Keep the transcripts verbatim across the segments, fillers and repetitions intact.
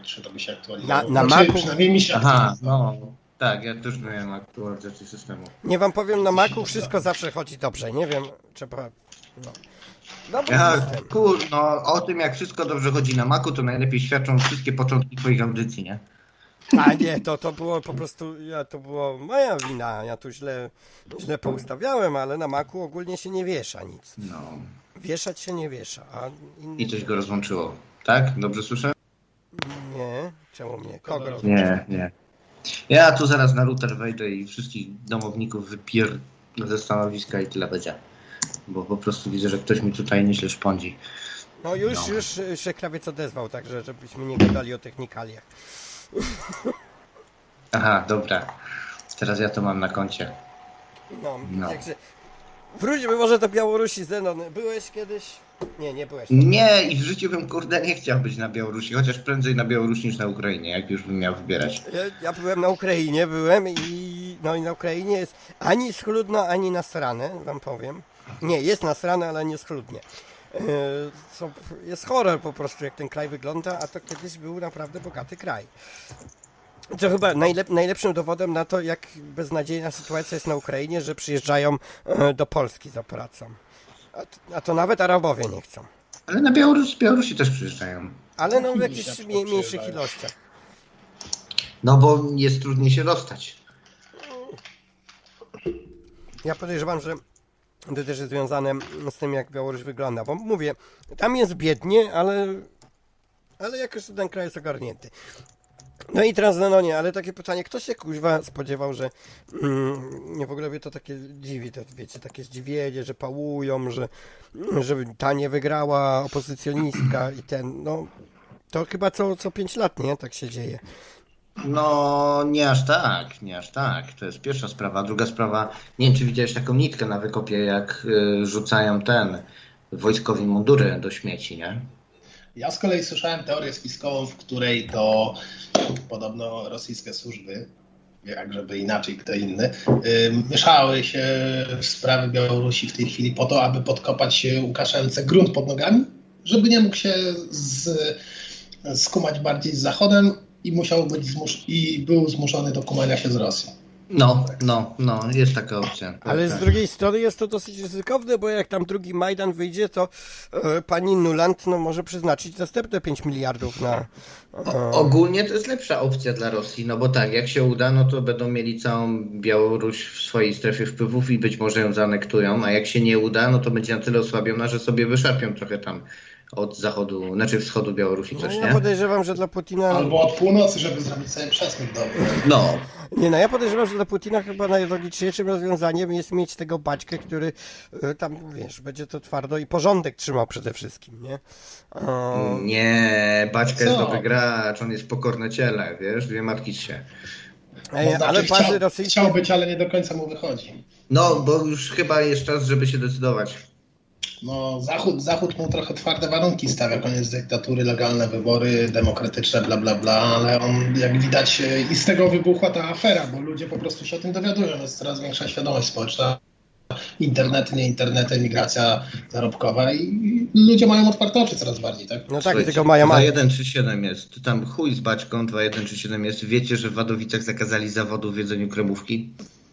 czy to by się aktualizowało. Na, na znaczy, Macu? Przynajmniej mi się Aha, no tak, ja też miałem aktualizację systemu. Nie wam powiem, na Macu wszystko zawsze chodzi dobrze, nie wiem, trzeba... No. Dobry Ja, system. kur, no o tym jak wszystko dobrze chodzi na Macu, to najlepiej świadczą wszystkie początki twoich audycji, nie? A nie, to, to było po prostu, ja, to było moja wina, ja tu źle, źle poustawiałem, ale na Macu ogólnie się nie wiesza nic. No. Wieszać się nie wiesza, a inny... I coś go rozłączyło, tak? Dobrze słyszę? Nie, czemu mnie? Kogo roz... Nie, nie. Ja tu zaraz na router wejdę i wszystkich domowników wypier ze stanowiska i tyle będzie. Bo po prostu widzę, że ktoś mi tutaj nieźle szpądzi. No już, No. już się krawiec odezwał, także żebyśmy nie gadali o technikaliach. Aha, dobra. Teraz ja to mam na koncie. No, No. także... Wróćmy może do Białorusi, Zenon. Byłeś kiedyś? Nie, nie byłeś. Nie, i w życiu bym kurde nie chciał być na Białorusi, chociaż prędzej na Białorusi niż na Ukrainie, jak już bym miał wybierać. Ja, ja byłem na Ukrainie, byłem i no i na Ukrainie jest ani schludno, ani nasrane, wam powiem. Nie, jest nasrane, ale nie schludnie. Yy, co, jest horror po prostu, jak ten kraj wygląda, a to kiedyś był naprawdę bogaty kraj. To chyba najlep- najlepszym dowodem na to, jak beznadziejna sytuacja jest na Ukrainie, że przyjeżdżają yy, do Polski za pracą. A, t- a to nawet Arabowie nie chcą. Ale na Białorusi, Białorusi też przyjeżdżają. Ale no w Chiny jakichś na przykład mniej, mniejszych przyjeżdżają. ilościach. No bo jest trudniej się dostać. Ja podejrzewam, że to też jest związane z tym, jak Białoruś wygląda, bo mówię, tam jest biednie, ale, ale jakoś ten kraj jest ogarnięty. No i teraz, no nie, ale takie pytanie, kto się kuźwa spodziewał, że mm, nie w ogóle mnie to takie dziwi, to wiecie, takie zdziwienie, że pałują, że, że ta nie wygrała opozycjonistka i ten, no to chyba co, co pięć lat, nie? Tak się dzieje. No nie aż tak, nie aż tak. To jest pierwsza sprawa. Druga sprawa, nie wiem czy widziałeś taką nitkę na wykopie, jak y, rzucają ten wojskowi mundury do śmieci, nie? Ja z kolei słyszałem teorię spiskową, w której to podobno rosyjskie służby, jak żeby inaczej kto inny, yy, mieszały się w sprawy Białorusi w tej chwili po to, aby podkopać Łukaszence grunt pod nogami, żeby nie mógł się z, skumać bardziej z Zachodem i musiał być zmus- i był zmuszony do kumania się z Rosją. No, no, no, jest taka opcja. Ale z drugiej strony jest to dosyć ryzykowne, bo jak tam drugi Majdan wyjdzie, to e, pani Nuland no, może przeznaczyć następne pięć miliardów na... E, Ogólnie to jest lepsza opcja dla Rosji, no bo tak, jak się uda, no to będą mieli całą Białoruś w swojej strefie wpływów i być może ją zaanektują, a jak się nie uda, no to będzie na tyle osłabiona, że sobie wyszarpią trochę tam od zachodu, znaczy wschodu Białorusi coś, no, ja nie? podejrzewam, że dla Putina... Albo od północy, żeby zrobić sobie przesmyk dobry. No, Nie, no ja podejrzewam, że dla Putina chyba najlogiczniejszym rozwiązaniem jest mieć tego Baćkę, który e, tam, wiesz, będzie to twardo i porządek trzymał przede wszystkim, nie? E, nie, Baćka Co? jest dobry gracz, on jest pokorne ciele, wiesz, nie martwić się. e, To znaczy, ale bazy chciał, rosyjskie... chciał być, ale nie do końca mu wychodzi. No, bo już chyba jest czas, żeby się decydować. No, Zachód, Zachód mu trochę twarde warunki stawia, koniec dyktatury, legalne wybory, demokratyczne, bla, bla, bla, ale on, jak widać, i z tego wybuchła ta afera, bo ludzie po prostu się o tym dowiadują, jest coraz większa świadomość społeczna, internety, nie internety, emigracja zarobkowa i ludzie mają otwarte oczy coraz bardziej, tak? No tak, Słuchajcie, tylko mają... dwa jeden trzy siedem jest, tam chuj z Baćką, dwa jeden trzy siedem jest. Wiecie, że w Wadowicach zakazali zawodu w jedzeniu kremówki?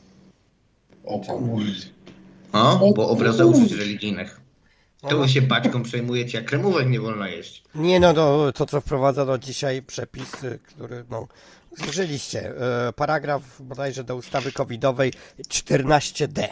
O kurde. O, bo obraza kurde. uczuć religijnych. To wy się Baćką przejmujecie, a kremówek nie wolno jeść. Nie no, to, to co wprowadzono dzisiaj przepis, y, który, no, słyszeliście, e, paragraf bodajże do ustawy covidowej czternaście D.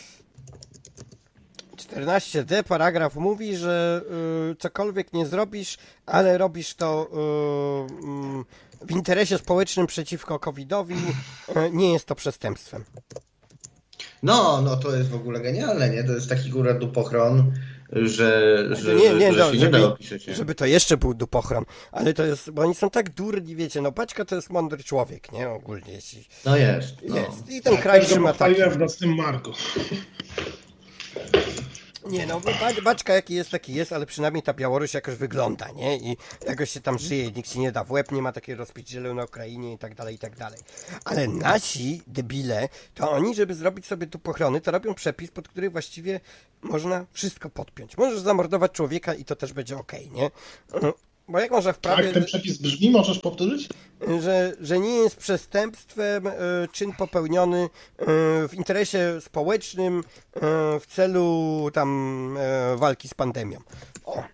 czternaście D paragraf mówi, że y, cokolwiek nie zrobisz, ale robisz to y, y, w interesie społecznym przeciwko covidowi, y, nie jest to przestępstwem. No, no to jest w ogóle genialne, nie? To jest taki góra dupochron, że, że, nie, nie, że no, się żeby, nie da opisać. Nie? żeby to jeszcze był dupochron, ale to jest, bo oni są tak durni, wiecie, no Baćka to jest mądry człowiek, nie, ogólnie, jeśli No jest. No. jest. I ten kraj trzyma tak. w nocnym Marku. Nie no, Ba- Baćka jaki jest, taki jest, ale przynajmniej ta Białoruś jakoś wygląda, nie? I jakoś się tam żyje, nikt się nie da w łeb, nie ma takiej rozpierdzielu na Ukrainie i tak dalej, i tak dalej. Ale nasi debile, to oni, żeby zrobić sobie tu pochrony, to robią przepis, pod który właściwie można wszystko podpiąć. Możesz zamordować człowieka i to też będzie okej, nie? Bo jak można w prawie... Tak, ten przepis brzmi, możesz powtórzyć? Że, że nie jest przestępstwem y, czyn popełniony y, w interesie społecznym y, w celu tam y, walki z pandemią. O.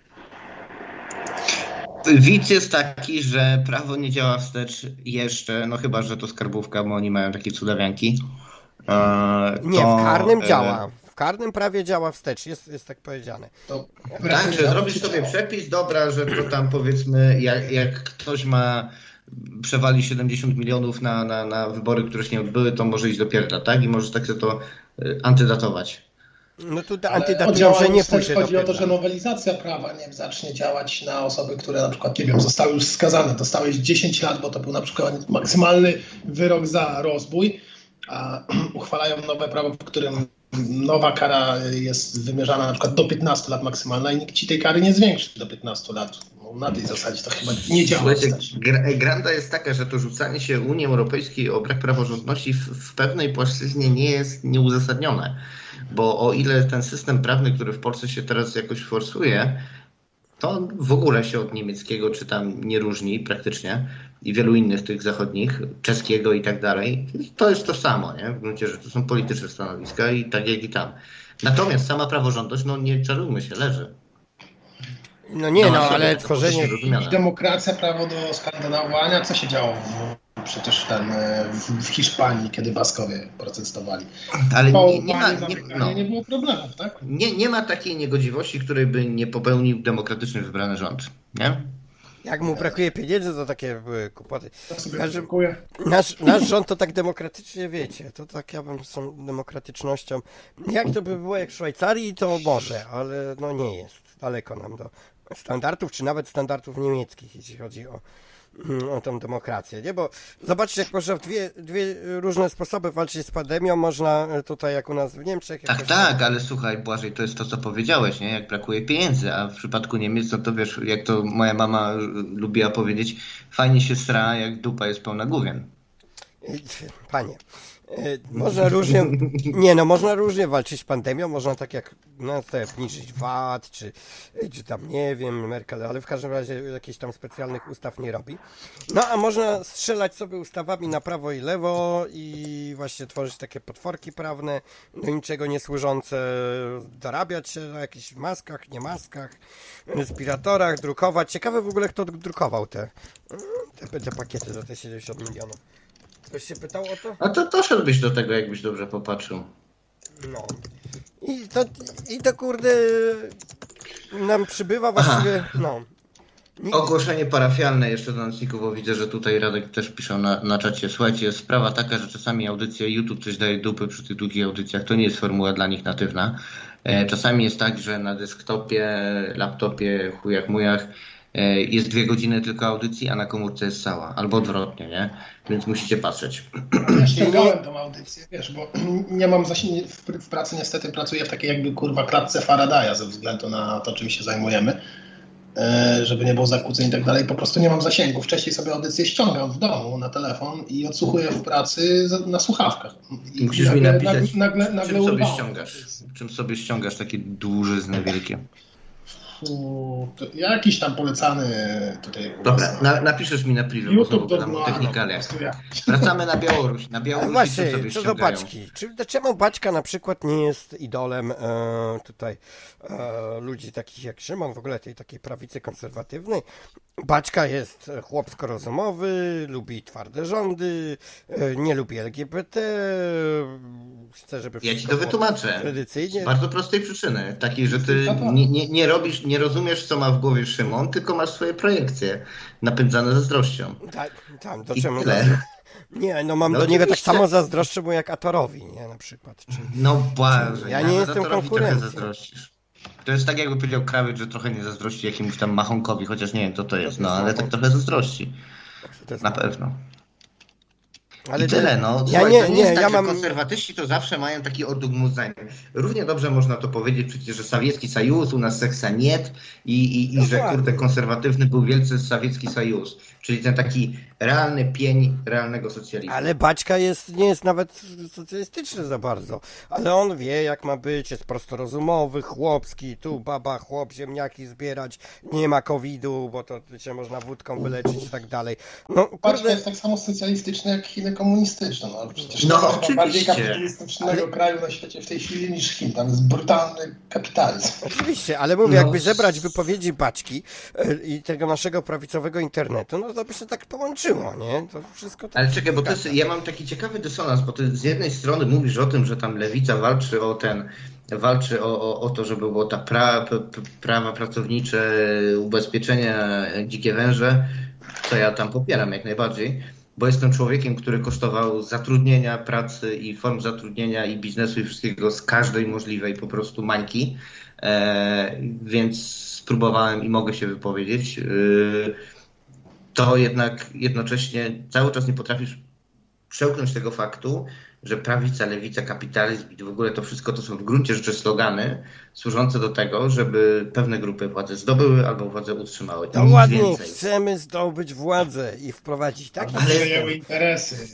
Widz jest taki, że prawo nie działa wstecz jeszcze, no chyba, że to skarbówka, bo oni mają takie cudawianki. E, Nie, to, w karnym e, działa. W karnym prawie działa wstecz, jest, jest tak powiedziane. To Tak, że zrobisz sobie przepis, dobra, że to tam powiedzmy, jak, jak ktoś ma przewali siedemdziesiąt milionów na, na, na wybory, które się nie odbyły, to może iść do pierdla, tak? I możesz tak sobie to y, antydatować. No tu Ale antydatują, że nie pójdzie do chodzi o to, pierdla. że nowelizacja prawa nie wiem, zacznie działać na osoby, które na przykład, nie wiem, zostały już skazane. Dostałeś dziesięć lat, bo to był na przykład maksymalny wyrok za rozbój, a uchwalają nowe prawo, w którym nowa kara jest wymierzana na przykład do piętnastu lat maksymalna i nikt ci tej kary nie zwiększy do piętnastu lat. No, na tej zasadzie to chyba nie działa. Słuchajcie, gra- granda jest taka, że to rzucanie się Unii Europejskiej o brak praworządności w, w pewnej płaszczyźnie nie jest nieuzasadnione. Bo o ile ten system prawny, który w Polsce się teraz jakoś forsuje, to w ogóle się od niemieckiego czy tam nie różni praktycznie i wielu innych tych zachodnich, czeskiego i tak dalej. To jest to samo, nie? W gruncie rzeczy to są polityczne stanowiska i tak jak i tam. Natomiast sama praworządność, no nie czarujmy się, leży. No nie, No, no ale ale to tworzenie... jest rozumiane. I demokracja, prawo do skandynowania, co się działo w, przecież ten, w, w Hiszpanii, kiedy Baskowie protestowali. Ale Po nie, nie, ma, nie, nie, no, nie było problemów, tak? nie, nie ma takiej niegodziwości, której by nie popełnił demokratycznie wybrany rząd. Nie? Jak mu brakuje pieniędzy, to takie były kłopoty. Ja sobie Każdy- dziękuję. Nasz, nasz rząd to tak demokratycznie, wiecie, to tak ja bym z tą demokratycznością... Jak to by było jak w Szwajcarii, to może, ale no nie jest. Daleko nam do standardów, czy nawet standardów niemieckich, jeśli chodzi o, o tą demokrację, nie? Bo zobaczcie, jak można w dwie, dwie różne sposoby walczyć z pandemią. Można tutaj, jak u nas w Niemczech... Tak, jakoś- tak, ale słuchaj, Błażej, to jest to, co powiedziałeś, nie? Jak brakuje pieniędzy, a w przypadku Niemiec, no to wiesz, jak to moja mama lubiła powiedzieć, fajnie się sra, jak dupa jest pełna gówien. Panie, e, można różnie, nie no, można różnie walczyć z pandemią, można tak jak, no to obniżyć V A T, czy, czy tam, nie wiem, Merkel, ale w każdym razie jakichś tam specjalnych ustaw nie robi. No, a można strzelać sobie ustawami na prawo i lewo i właśnie tworzyć takie potworki prawne, do niczego nie służące, dorabiać się na jakichś maskach, nie maskach, respiratorach, drukować. Ciekawe w ogóle, kto drukował te, te, te pakiety za te siedemdziesiąt milionów. Ktoś się pytał o to? A to doszedłbyś do tego, jakbyś dobrze popatrzył. No. I to, i to kurde nam przybywa właściwie, Aha. no. Nigdy... Ogłoszenie parafialne jeszcze do nocników, bo widzę, że tutaj Radek też pisze na, na czacie. Słuchajcie, jest sprawa taka, że czasami audycja YouTube coś daje dupy przy tych długich audycjach. To nie jest formuła dla nich natywna. E, czasami jest tak, że na desktopie, laptopie, chujach mujach e, jest dwie godziny tylko audycji, a na komórce jest cała. Albo odwrotnie, nie? Więc musicie patrzeć. Ja sięgałem tą audycję, wiesz, bo nie mam zasięgu, w, w pracy niestety pracuję w takiej jakby kurwa klatce Faradaya ze względu na to, czym się zajmujemy, e, żeby nie było zakłóceń i tak dalej. Po prostu nie mam zasięgu. Wcześniej sobie audycję ściągam w domu na telefon i odsłuchuję w pracy na słuchawkach. I Musisz nagle, mi napisać, nagle, nagle, nagle czym sobie urwało. ściągasz. Czym sobie ściągasz takie dłużyzny wielkie. Fu, to jakiś tam polecany tutaj. Dobra, na, napiszesz mi na privie, bo znowu YouTube gadam o to technikaliach. po prostu ja. Wracamy na Białoruś. Na A Białorusi właśnie, co sobie co do ściągają? Baćki? Czy, czemu Baćka na przykład nie jest idolem e, tutaj e, ludzi takich jak Szymon, w ogóle tej takiej prawicy konserwatywnej? Baćka jest chłopsko-rozumowy, lubi twarde rządy, e, nie lubi L G B T, chce, żeby Ja ci wszystko to wytłumaczę. tradycyjnie. Z bardzo prostej przyczyny. Takiej, że ty nie, nie, nie robisz, nie rozumiesz, co ma w głowie Szymon, tylko masz swoje projekcje napędzane zazdrością. Tak, tam, do I czemu... tyle. Nie, no mam No do niego tak oczywiście. samo zazdroszczę mu jak Atorowi, nie, na przykład. Czy... No Błażej, Ja nie nawet jestem Atorowi konkurencją. trochę zazdrościsz. To jest tak, jakby powiedział Krawiec, że trochę nie zazdrości jakiemuś tam Machonkowi, chociaż nie wiem, kto to jest, no ale tak trochę zazdrości. To jest Na pewno. Ale I tyle, no. Ja Słuchaj, nie, to nie, nie jest tak, ja że mam... konserwatyści to zawsze mają taki ordugmus zdań. Równie dobrze można to powiedzieć przecież, że Sowiecki Sojus, u nas seksa niet i, i, i że kurde konserwatywny był wielce Sowiecki Sojus. Czyli ten taki realny pień realnego socjalizmu. Ale Baćka jest, nie jest nawet socjalistyczny za bardzo. Ale on wie, jak ma być, jest prostorozumowy, chłopski, tu baba, chłop, ziemniaki zbierać, nie ma kowidu, bo to się można wódką wyleczyć i tak dalej. No, Baćka jest tak samo socjalistyczny jak Chiny komunistyczne. No, przecież no, to oczywiście. bardziej kapitalistycznego ale... kraju na świecie w tej chwili niż Chin. Tam jest brutalny kapitalizm. Oczywiście, ale mówię, no. jakby zebrać wypowiedzi Baćki i tego naszego prawicowego internetu, no to by się tak połączyło, nie? To wszystko tak. Ale czekaj, bo to jest, ja mam taki ciekawy dysonans, bo ty z jednej strony mówisz o tym, że tam lewica walczy o ten, walczy o, o, o to, żeby było ta pra, pra, prawa pracownicze, ubezpieczenia, dzikie węże, co ja tam popieram jak najbardziej, bo jestem człowiekiem, który kosztował zatrudnienia, pracy i form zatrudnienia i biznesu i wszystkiego z każdej możliwej po prostu mańki, e, więc spróbowałem i mogę się wypowiedzieć. E, to jednak jednocześnie cały czas nie potrafisz przełknąć tego faktu, że prawica, lewica, kapitalizm i w ogóle to wszystko to są w gruncie rzeczy slogany służące do tego, żeby pewne grupy władzę zdobyły albo władzę utrzymały. No ładnie, więcej. Chcemy zdobyć władzę i wprowadzić takie ale interesy.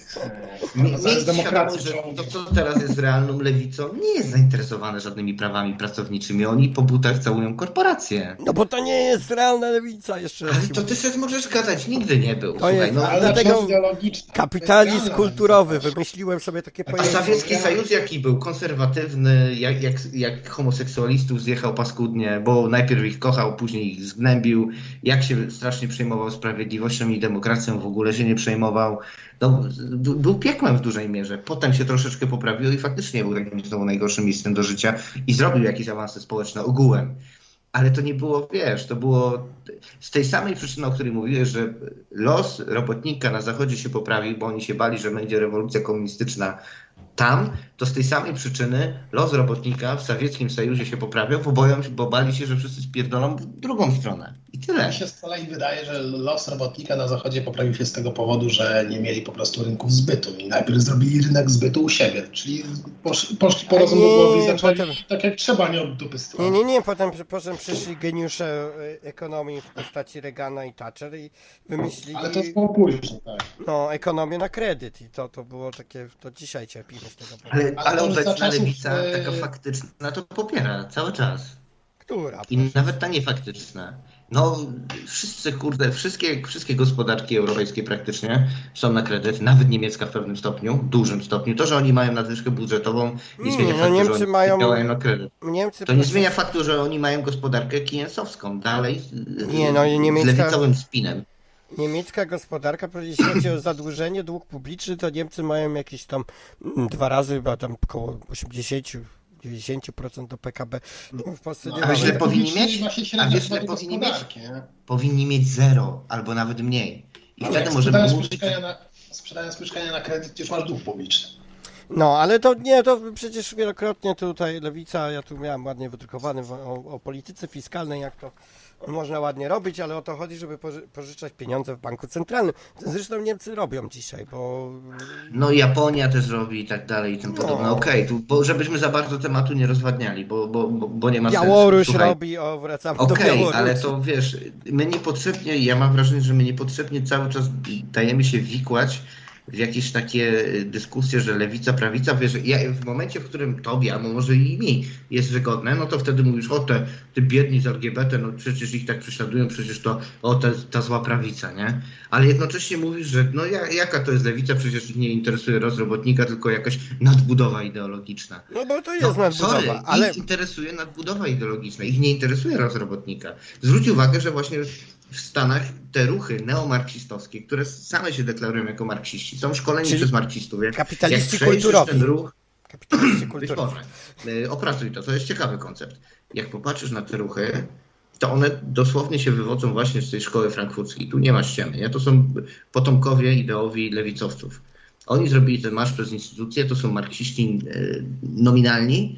Mieć świadomość, że to, co teraz jest realną lewicą, nie jest zainteresowane żadnymi prawami pracowniczymi. Oni po butach całują korporacje. No bo to nie jest realna lewica jeszcze. Ale to ty sobie możesz gadać, nigdy nie był. To Słuchaj, jest, no, ale dlatego kapitalizm kulturowy, wymyśliłem sobie takie pojęcie. A Sowiecki Sojus jaki był? Konserwatywny, jak, jak, jak homoseksualistów zjechał paskudnie, bo najpierw ich kochał, później ich zgnębił, jak się strasznie przejmował sprawiedliwością i demokracją, w ogóle się nie przejmował. No, był piekłem w dużej mierze. Potem się troszeczkę poprawił i faktycznie był takim znowu najgorszym miejscem do życia i zrobił jakieś awanse społeczne ogółem. Ale to nie było, wiesz, to było z tej samej przyczyny, o której mówiłeś, że los robotnika na zachodzie się poprawił, bo oni się bali, że będzie rewolucja komunistyczna tam, to z tej samej przyczyny los robotnika w Sowieckim Sojuzie się poprawiał, bo, boją, bo bali się, że wszyscy spierdolą w drugą stronę. I tyle. Mi się z kolei wydaje, że los robotnika na zachodzie poprawił się z tego powodu, że nie mieli po prostu rynków zbytu i najpierw zrobili rynek zbytu u siebie, czyli poszli, poszli po rozum do głowy i zaczęli potem... tak jak trzeba, nie od dupy strony. Nie, nie, nie, potem, potem przyszli geniusze ekonomii w postaci Reagana i Thatcher i wymyślili... Ale to było później, tak. No, ekonomię na kredyt i to, to było takie, to dzisiaj cierpimy z tego powodu. Ale, ale, ale obecna czasów... lewica, taka faktyczna, to popiera cały czas. Która? I proszę. Nawet ta niefaktyczna. No wszyscy, kurde, wszystkie, wszystkie gospodarki europejskie praktycznie są na kredyt, nawet niemiecka w pewnym stopniu, dużym stopniu. To, że oni mają nadwyżkę budżetową, nie zmienia no, faktu, Niemcy że oni mają... działają na kredyt. Niemcy to nie zmienia faktu, że oni mają gospodarkę keynesowską, dalej nie, no, niemiecka... z lewicowym spinem. Niemiecka gospodarka, jeśli chodzi o zadłużenie, dług publiczny, to Niemcy mają jakieś tam dwa razy, chyba tam około osiemdziesiąt do dziewięćdziesięciu procent do P K B. W Polsce nie a wiesz, ile powinni mieć? A wiesz, ile powinni mieć? Powinni mieć zero, albo nawet mniej. I wtedy możemy mówić... Na, sprzedając mieszkania na kredyt, już masz dług publiczny. No, ale to nie, to przecież wielokrotnie tutaj lewica, ja tu miałem ładnie wydrukowany o, o polityce fiskalnej, jak to można ładnie robić, ale o to chodzi, żeby pożyczać pieniądze w banku centralnym. Zresztą Niemcy robią dzisiaj, bo... No Japonia też robi i tak dalej i tym podobne. No. Okej, okay, tu żebyśmy za bardzo tematu nie rozwadniali, bo, bo, bo, bo nie ma Białoruś sensu. Białoruś robi, o wracamy okay, do Białorusi. Okej, ale to wiesz, my niepotrzebnie, ja mam wrażenie, że my niepotrzebnie cały czas dajemy się wikłać w jakieś takie dyskusje, że lewica, prawica, wiesz, ja w momencie, w którym tobie, a może i mi jest wygodne, no to wtedy mówisz, o te, te biedni z L G B T, no przecież ich tak prześladują, przecież to, o te, ta zła prawica, nie? Ale jednocześnie mówisz, że no jaka to jest lewica, przecież ich nie interesuje rozrobotnika, tylko jakaś nadbudowa ideologiczna. No bo to jest no, nadbudowa, sorry, ale... ich interesuje nadbudowa ideologiczna, ich nie interesuje rozrobotnika. Zwróć uwagę, że właśnie w Stanach te ruchy neomarksistowskie, które same się deklarują jako marksiści, są szkoleni Czyli przez marksistów. Jak, kapitaliści jak kulturowi. ten ruch, kapitaliści kulturowi. Być może. Opracuj to, to jest ciekawy koncept. Jak popatrzysz na te ruchy, to one dosłownie się wywodzą właśnie z tej szkoły frankfurckiej. Tu nie ma ściemy. Nie? To są potomkowie ideowi lewicowców. Oni zrobili ten marsz przez instytucje, to są marksiści nominalni,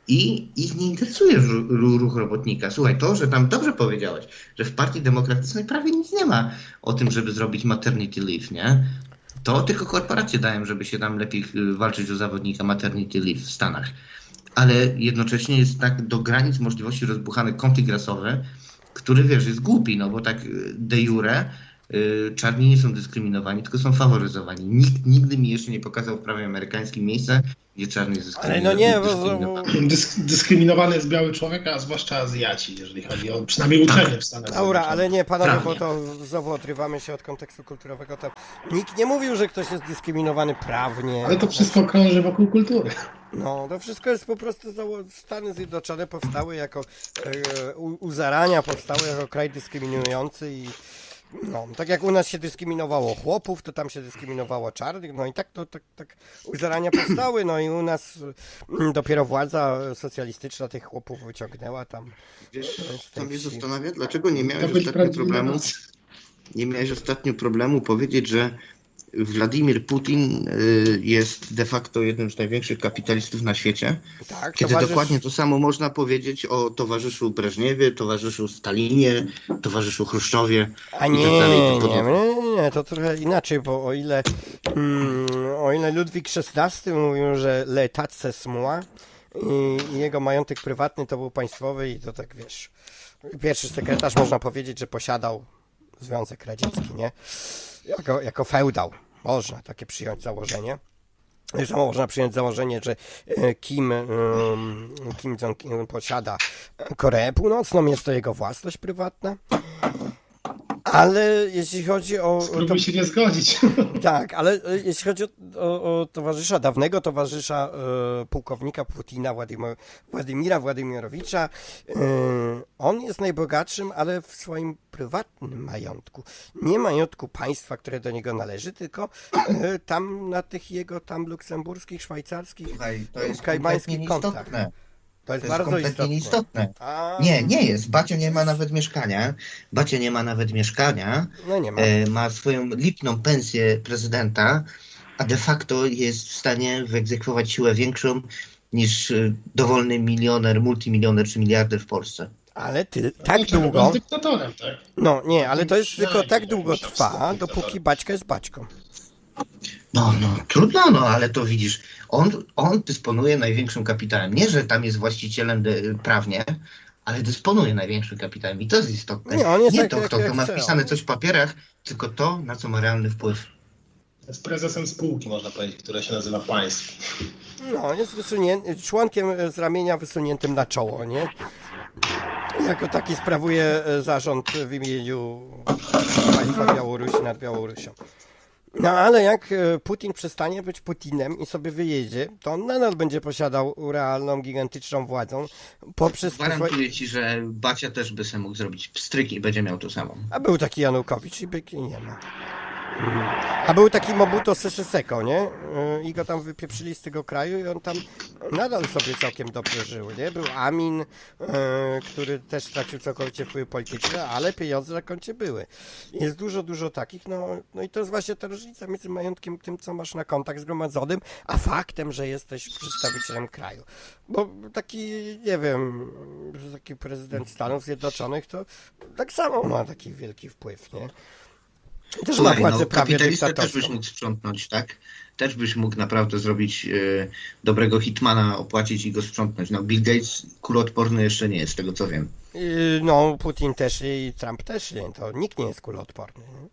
i ich nie interesuje ruch robotnika. Słuchaj, to, że tam dobrze powiedziałeś, że w Partii Demokratycznej prawie nic nie ma o tym, żeby zrobić maternity leave, nie? To tylko korporacje dają, żeby się tam lepiej walczyć o zawodnika maternity leave w Stanach. Ale jednocześnie jest tak do granic możliwości rozbuchany konflikt rasowy, który, wiesz, jest głupi, no bo tak de jure y, czarni nie są dyskryminowani, tylko są faworyzowani. Nikt nigdy mi jeszcze nie pokazał w prawie amerykańskim miejsca, gdzie czarny jest dyskryminowany. Ale no nie, bo... Dysk- dyskryminowany jest biały człowiek, a zwłaszcza Azjaci, jeżeli chodzi o przynajmniej uczenie tak w Stanach. Dobra, ale nie, panowie, Prawie. bo to znowu odrywamy się od kontekstu kulturowego. To nikt nie mówił, że ktoś jest dyskryminowany prawnie. Ale to wszystko krąży wokół kultury. No, to wszystko jest po prostu, Stany Zjednoczone powstały jako, e, u, u zarania powstały jako kraj dyskryminujący i no, tak jak u nas się dyskryminowało chłopów, to tam się dyskryminowało czarnych, no i tak to tak, tak u zarania powstały, no i u nas mm, dopiero władza socjalistyczna tych chłopów wyciągnęła tam. Wiesz, z to tej mnie wsi. zastanawia, dlaczego nie miałeś To byli ostatnio prawdziwi problemu, Niemcy. nie miałeś ostatnio problemu powiedzieć, że Władimir Putin y, jest de facto jednym z największych kapitalistów na świecie, Tak, kiedy towarzysz- dokładnie to samo można powiedzieć o towarzyszu Breżniewie, towarzyszu Stalinie, towarzyszu Chruszczowie A i nie, tak dalej. i tym nie, podobne. nie, nie, to trochę inaczej, bo o ile, mm, o ile Ludwik szesnasty mówił, że l'état c'est moi i, i jego majątek prywatny to był państwowy i to tak, wiesz, pierwszy sekretarz można powiedzieć, że posiadał Związek Radziecki, nie? Jako, jako feudał. Można takie przyjąć założenie. Zresztą można przyjąć założenie, że e, Kim, em, Kim Jong-un posiada Koreę Północną, jest to jego własność prywatna. Ale jeśli chodzi o... Spróbuj się nie zgodzić. Tak, ale e, jeśli chodzi o, o, o towarzysza, dawnego towarzysza e, pułkownika Putina, Władimir, Władimira Władimirowicza, e, on jest najbogatszym, ale w swoim prywatnym majątku. Nie majątku państwa, które do niego należy, tylko e, tam na tych jego tam luksemburskich, szwajcarskich, Słuchaj, to jest kajmańskich kompletnie kontach. nieistotne. To jest To jest bardzo kompletnie istotne. nieistotne. A, Nie, nie jest. Bacio nie ma nawet mieszkania. Bacio nie ma nawet mieszkania. No nie ma. E, ma swoją lipną pensję prezydenta, a de facto jest w stanie wyegzekwować siłę większą niż e, dowolny milioner, multimilioner czy miliarder w Polsce. Ale ty, tak Dlaczego? długo... Był dyktatorem, tak? No nie, ale to jest tylko Przynajmniej tak długo musiał trwa, wstąpić do dopóki toru. baćka jest baćką. No, no, trudno, no, ale to widzisz, on, on dysponuje największym kapitałem. Nie, że tam jest właścicielem de, prawnie, ale dysponuje największym kapitałem i to jest istotne. Nie, on jest Nie jak- to, jak- kto jak to ma chce, wpisane on. coś w papierach, tylko to, na co ma realny wpływ. Jest prezesem spółki, można powiedzieć, która się nazywa państwo. No, jest wysunięty, członkiem z ramienia wysuniętym na czoło, nie? Jako taki sprawuje e, zarząd w imieniu państwa Białorusi nad Białorusią. No ale jak e, Putin przestanie być Putinem i sobie wyjedzie, to on nadal będzie posiadał realną, gigantyczną władzą poprzez... te swoje- Gwarantuję ci, że Bacia też by sobie mógł zrobić pstryk i będzie miał to samo. A był taki Janukowicz i byki nie ma. A był taki Mobuto Sese Seko, nie? I go tam wypieprzyli z tego kraju i on tam nadal sobie całkiem dobrze żył, nie? Był Amin, e, który też stracił całkowicie wpływy polityczne, ale pieniądze na koncie były. Jest dużo, dużo takich, no, no i to jest właśnie ta różnica między majątkiem tym, co masz na kontach zgromadzonym, a faktem, że jesteś przedstawicielem kraju. Bo taki, nie wiem, taki prezydent Stanów Zjednoczonych to tak samo ma taki wielki wpływ, nie? Też ma Słuchaj, władzę no, prawie kapitalista też byś dyktatorską. mógł sprzątnąć, tak? Też byś mógł naprawdę zrobić e, dobrego hitmana, opłacić i go sprzątnąć. No, Bill Gates kuloodporny jeszcze nie jest, z tego co wiem. Yy, No, Putin też nie i Trump też nie. To nikt nie jest kuloodporny. Nie?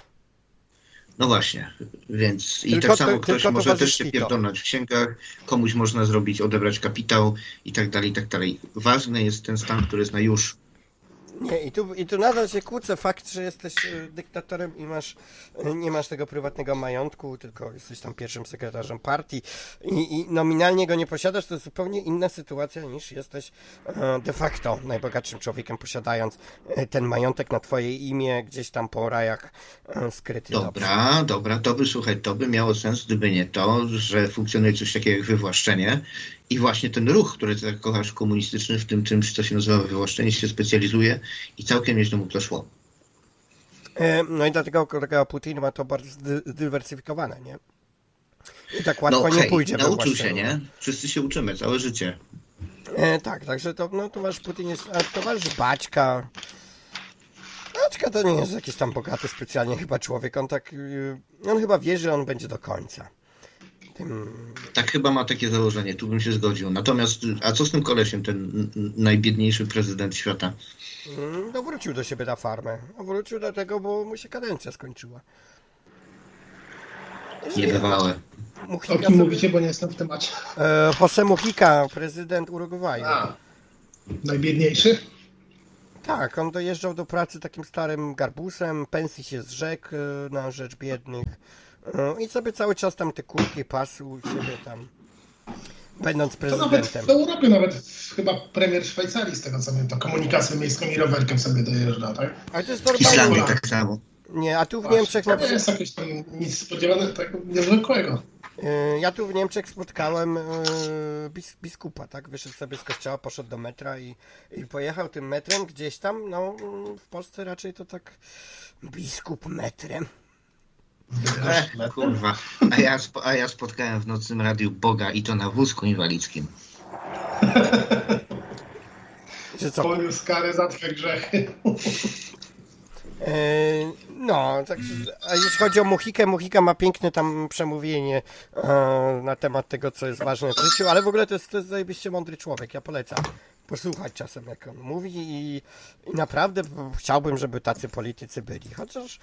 No właśnie, więc i Tylko tak samo to- ktoś tylko może też towarzystwi się to. pierdolnąć w księgach, komuś można zrobić, odebrać kapitał i tak dalej, i tak dalej. Ważny jest ten stan, który jest na już. Nie, i tu, i tu nadal się kłócę fakt, że jesteś e, dyktatorem i masz, e, nie masz tego prywatnego majątku, tylko jesteś tam pierwszym sekretarzem partii i, i nominalnie go nie posiadasz, to jest zupełnie inna sytuacja niż jesteś e, de facto najbogatszym człowiekiem, posiadając e, ten majątek na twoje imię gdzieś tam po rajach e, skryty. dobrze. Dobra, dobra, to by, słuchaj, to by miało sens, gdyby nie to, że funkcjonuje coś takiego jak wywłaszczenie i właśnie ten ruch, który ty tak kochasz, komunistyczny, w tym czymś, co się nazywa wywłaszczenie, się specjalizuje i całkiem nieźle mu to szło. E, No i dlatego kolega Putin ma to bardzo zdy- zdywersyfikowane, nie? I tak łatwo No nie okej, pójdzie. we nauczył się, właściwym. nie? Wszyscy się uczymy, całe życie. E, tak, także to, no, towarzysz Putin jest, a towarzysz Baćka, Baćka to nie jest jakiś tam bogaty specjalnie chyba człowiek. On tak, on chyba wierzy, że on będzie do końca. Tym... Tak chyba ma takie założenie, tu bym się zgodził. Natomiast, a co z tym kolesiem, ten najbiedniejszy prezydent świata? No wrócił do siebie na farmę. Wrócił do tego, bo mu się kadencja skończyła. Niebywałe. O kim sobie... mówicie, bo nie jestem w temacie. E, José Mujica, prezydent Urugwaju. A, najbiedniejszy? Tak, on dojeżdżał do pracy takim starym garbusem, pensji się zrzekł na rzecz biednych i sobie cały czas tam te kurki pasł u siebie tam, będąc prezydentem. To nawet w Europie, nawet chyba premier Szwajcarii, z tego co wiem, to komunikacją miejską i rowerkiem sobie dojeżdża, tak? Ale to jest W Islandii normalne. tak samo. Nie, a tu w Właśnie, Niemczech... To nie jest jakieś tam nic spodziewanego, tak niezwykłego. Ja tu w Niemczech spotkałem bis, biskupa, tak? Wyszedł sobie z kościoła, poszedł do metra i, i pojechał tym metrem gdzieś tam. No, w Polsce raczej to tak biskup metrem. E, kurwa. A ja, a ja spotkałem w nocnym radiu Boga i to na wózku inwalidzkim. Że co? Poniósł karę za twoje grzechy. No, tak, a jeśli chodzi o Mujikę, Mujica ma piękne tam przemówienie e, na temat tego, co jest ważne w życiu, ale w ogóle to jest, to jest zajebiście mądry człowiek, ja polecam posłuchać czasem, jak on mówi i, i naprawdę chciałbym, żeby tacy politycy byli, chociaż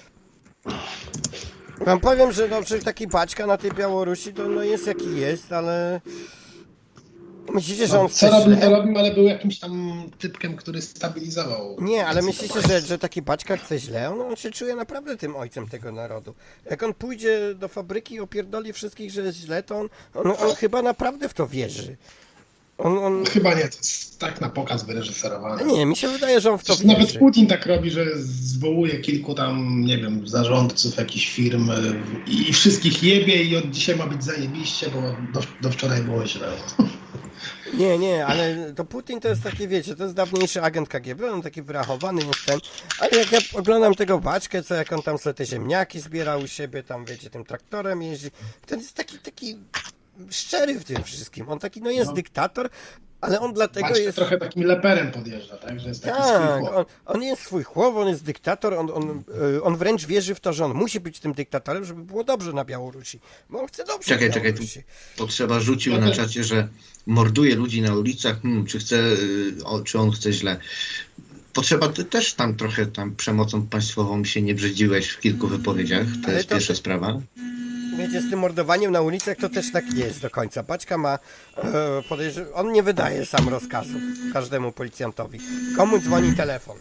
wam powiem, że, no, że taki Baćka na tej Białorusi to no, jest jaki jest, ale myślicie, że on no, co robił, to robił, ale był jakimś tam typkiem, który stabilizował. Nie, ale myślicie, że, że taki Baćka chce źle? On, on się czuje naprawdę tym ojcem tego narodu. Jak on pójdzie do fabryki i opierdoli wszystkich, że jest źle, to on, on, on chyba naprawdę w to wierzy. On, on... Chyba nie, to jest tak na pokaz wyreżyserowane. Nie, mi się wydaje, że on w to wierzy. Nawet Putin tak robi, że zwołuje kilku tam, nie wiem, zarządców jakichś firm i wszystkich jebie i od dzisiaj ma być zajebiście, bo do, do wczoraj było źle. Nie, nie, ale to Putin to jest taki, wiecie, to jest dawniejszy agent K G B, on taki wyrachowany jest ten, ale jak ja oglądam tego Baćkę, co jak on tam sobie te ziemniaki zbierał u siebie, tam wiecie, tym traktorem jeździ, to jest taki, taki szczery w tym wszystkim, on taki, no jest no. dyktator, ale on dlatego Baćka jest... trochę takim leperem podjeżdża, tak, że jest taki tak, swój chłop. on, on jest swój chłop, on jest dyktator, on, on, on wręcz wierzy w to, że on musi być tym dyktatorem, żeby było dobrze na Białorusi, bo on chce dobrze Czekaj, na czekaj, Białorusi. tu potrzeba rzucił ja na też. czacie, że morduje ludzi na ulicach, hmm, czy chce, o, czy on chce źle. Potrzeba, ty też tam trochę tam przemocą państwową się nie brzydziłeś w kilku wypowiedziach, to Ale jest to, pierwsza sprawa. Wiecie, z tym mordowaniem na ulicach to też tak nie jest do końca. Baćka ma, e, podejrz- on nie wydaje sam rozkazów każdemu policjantowi. Komu dzwoni telefon?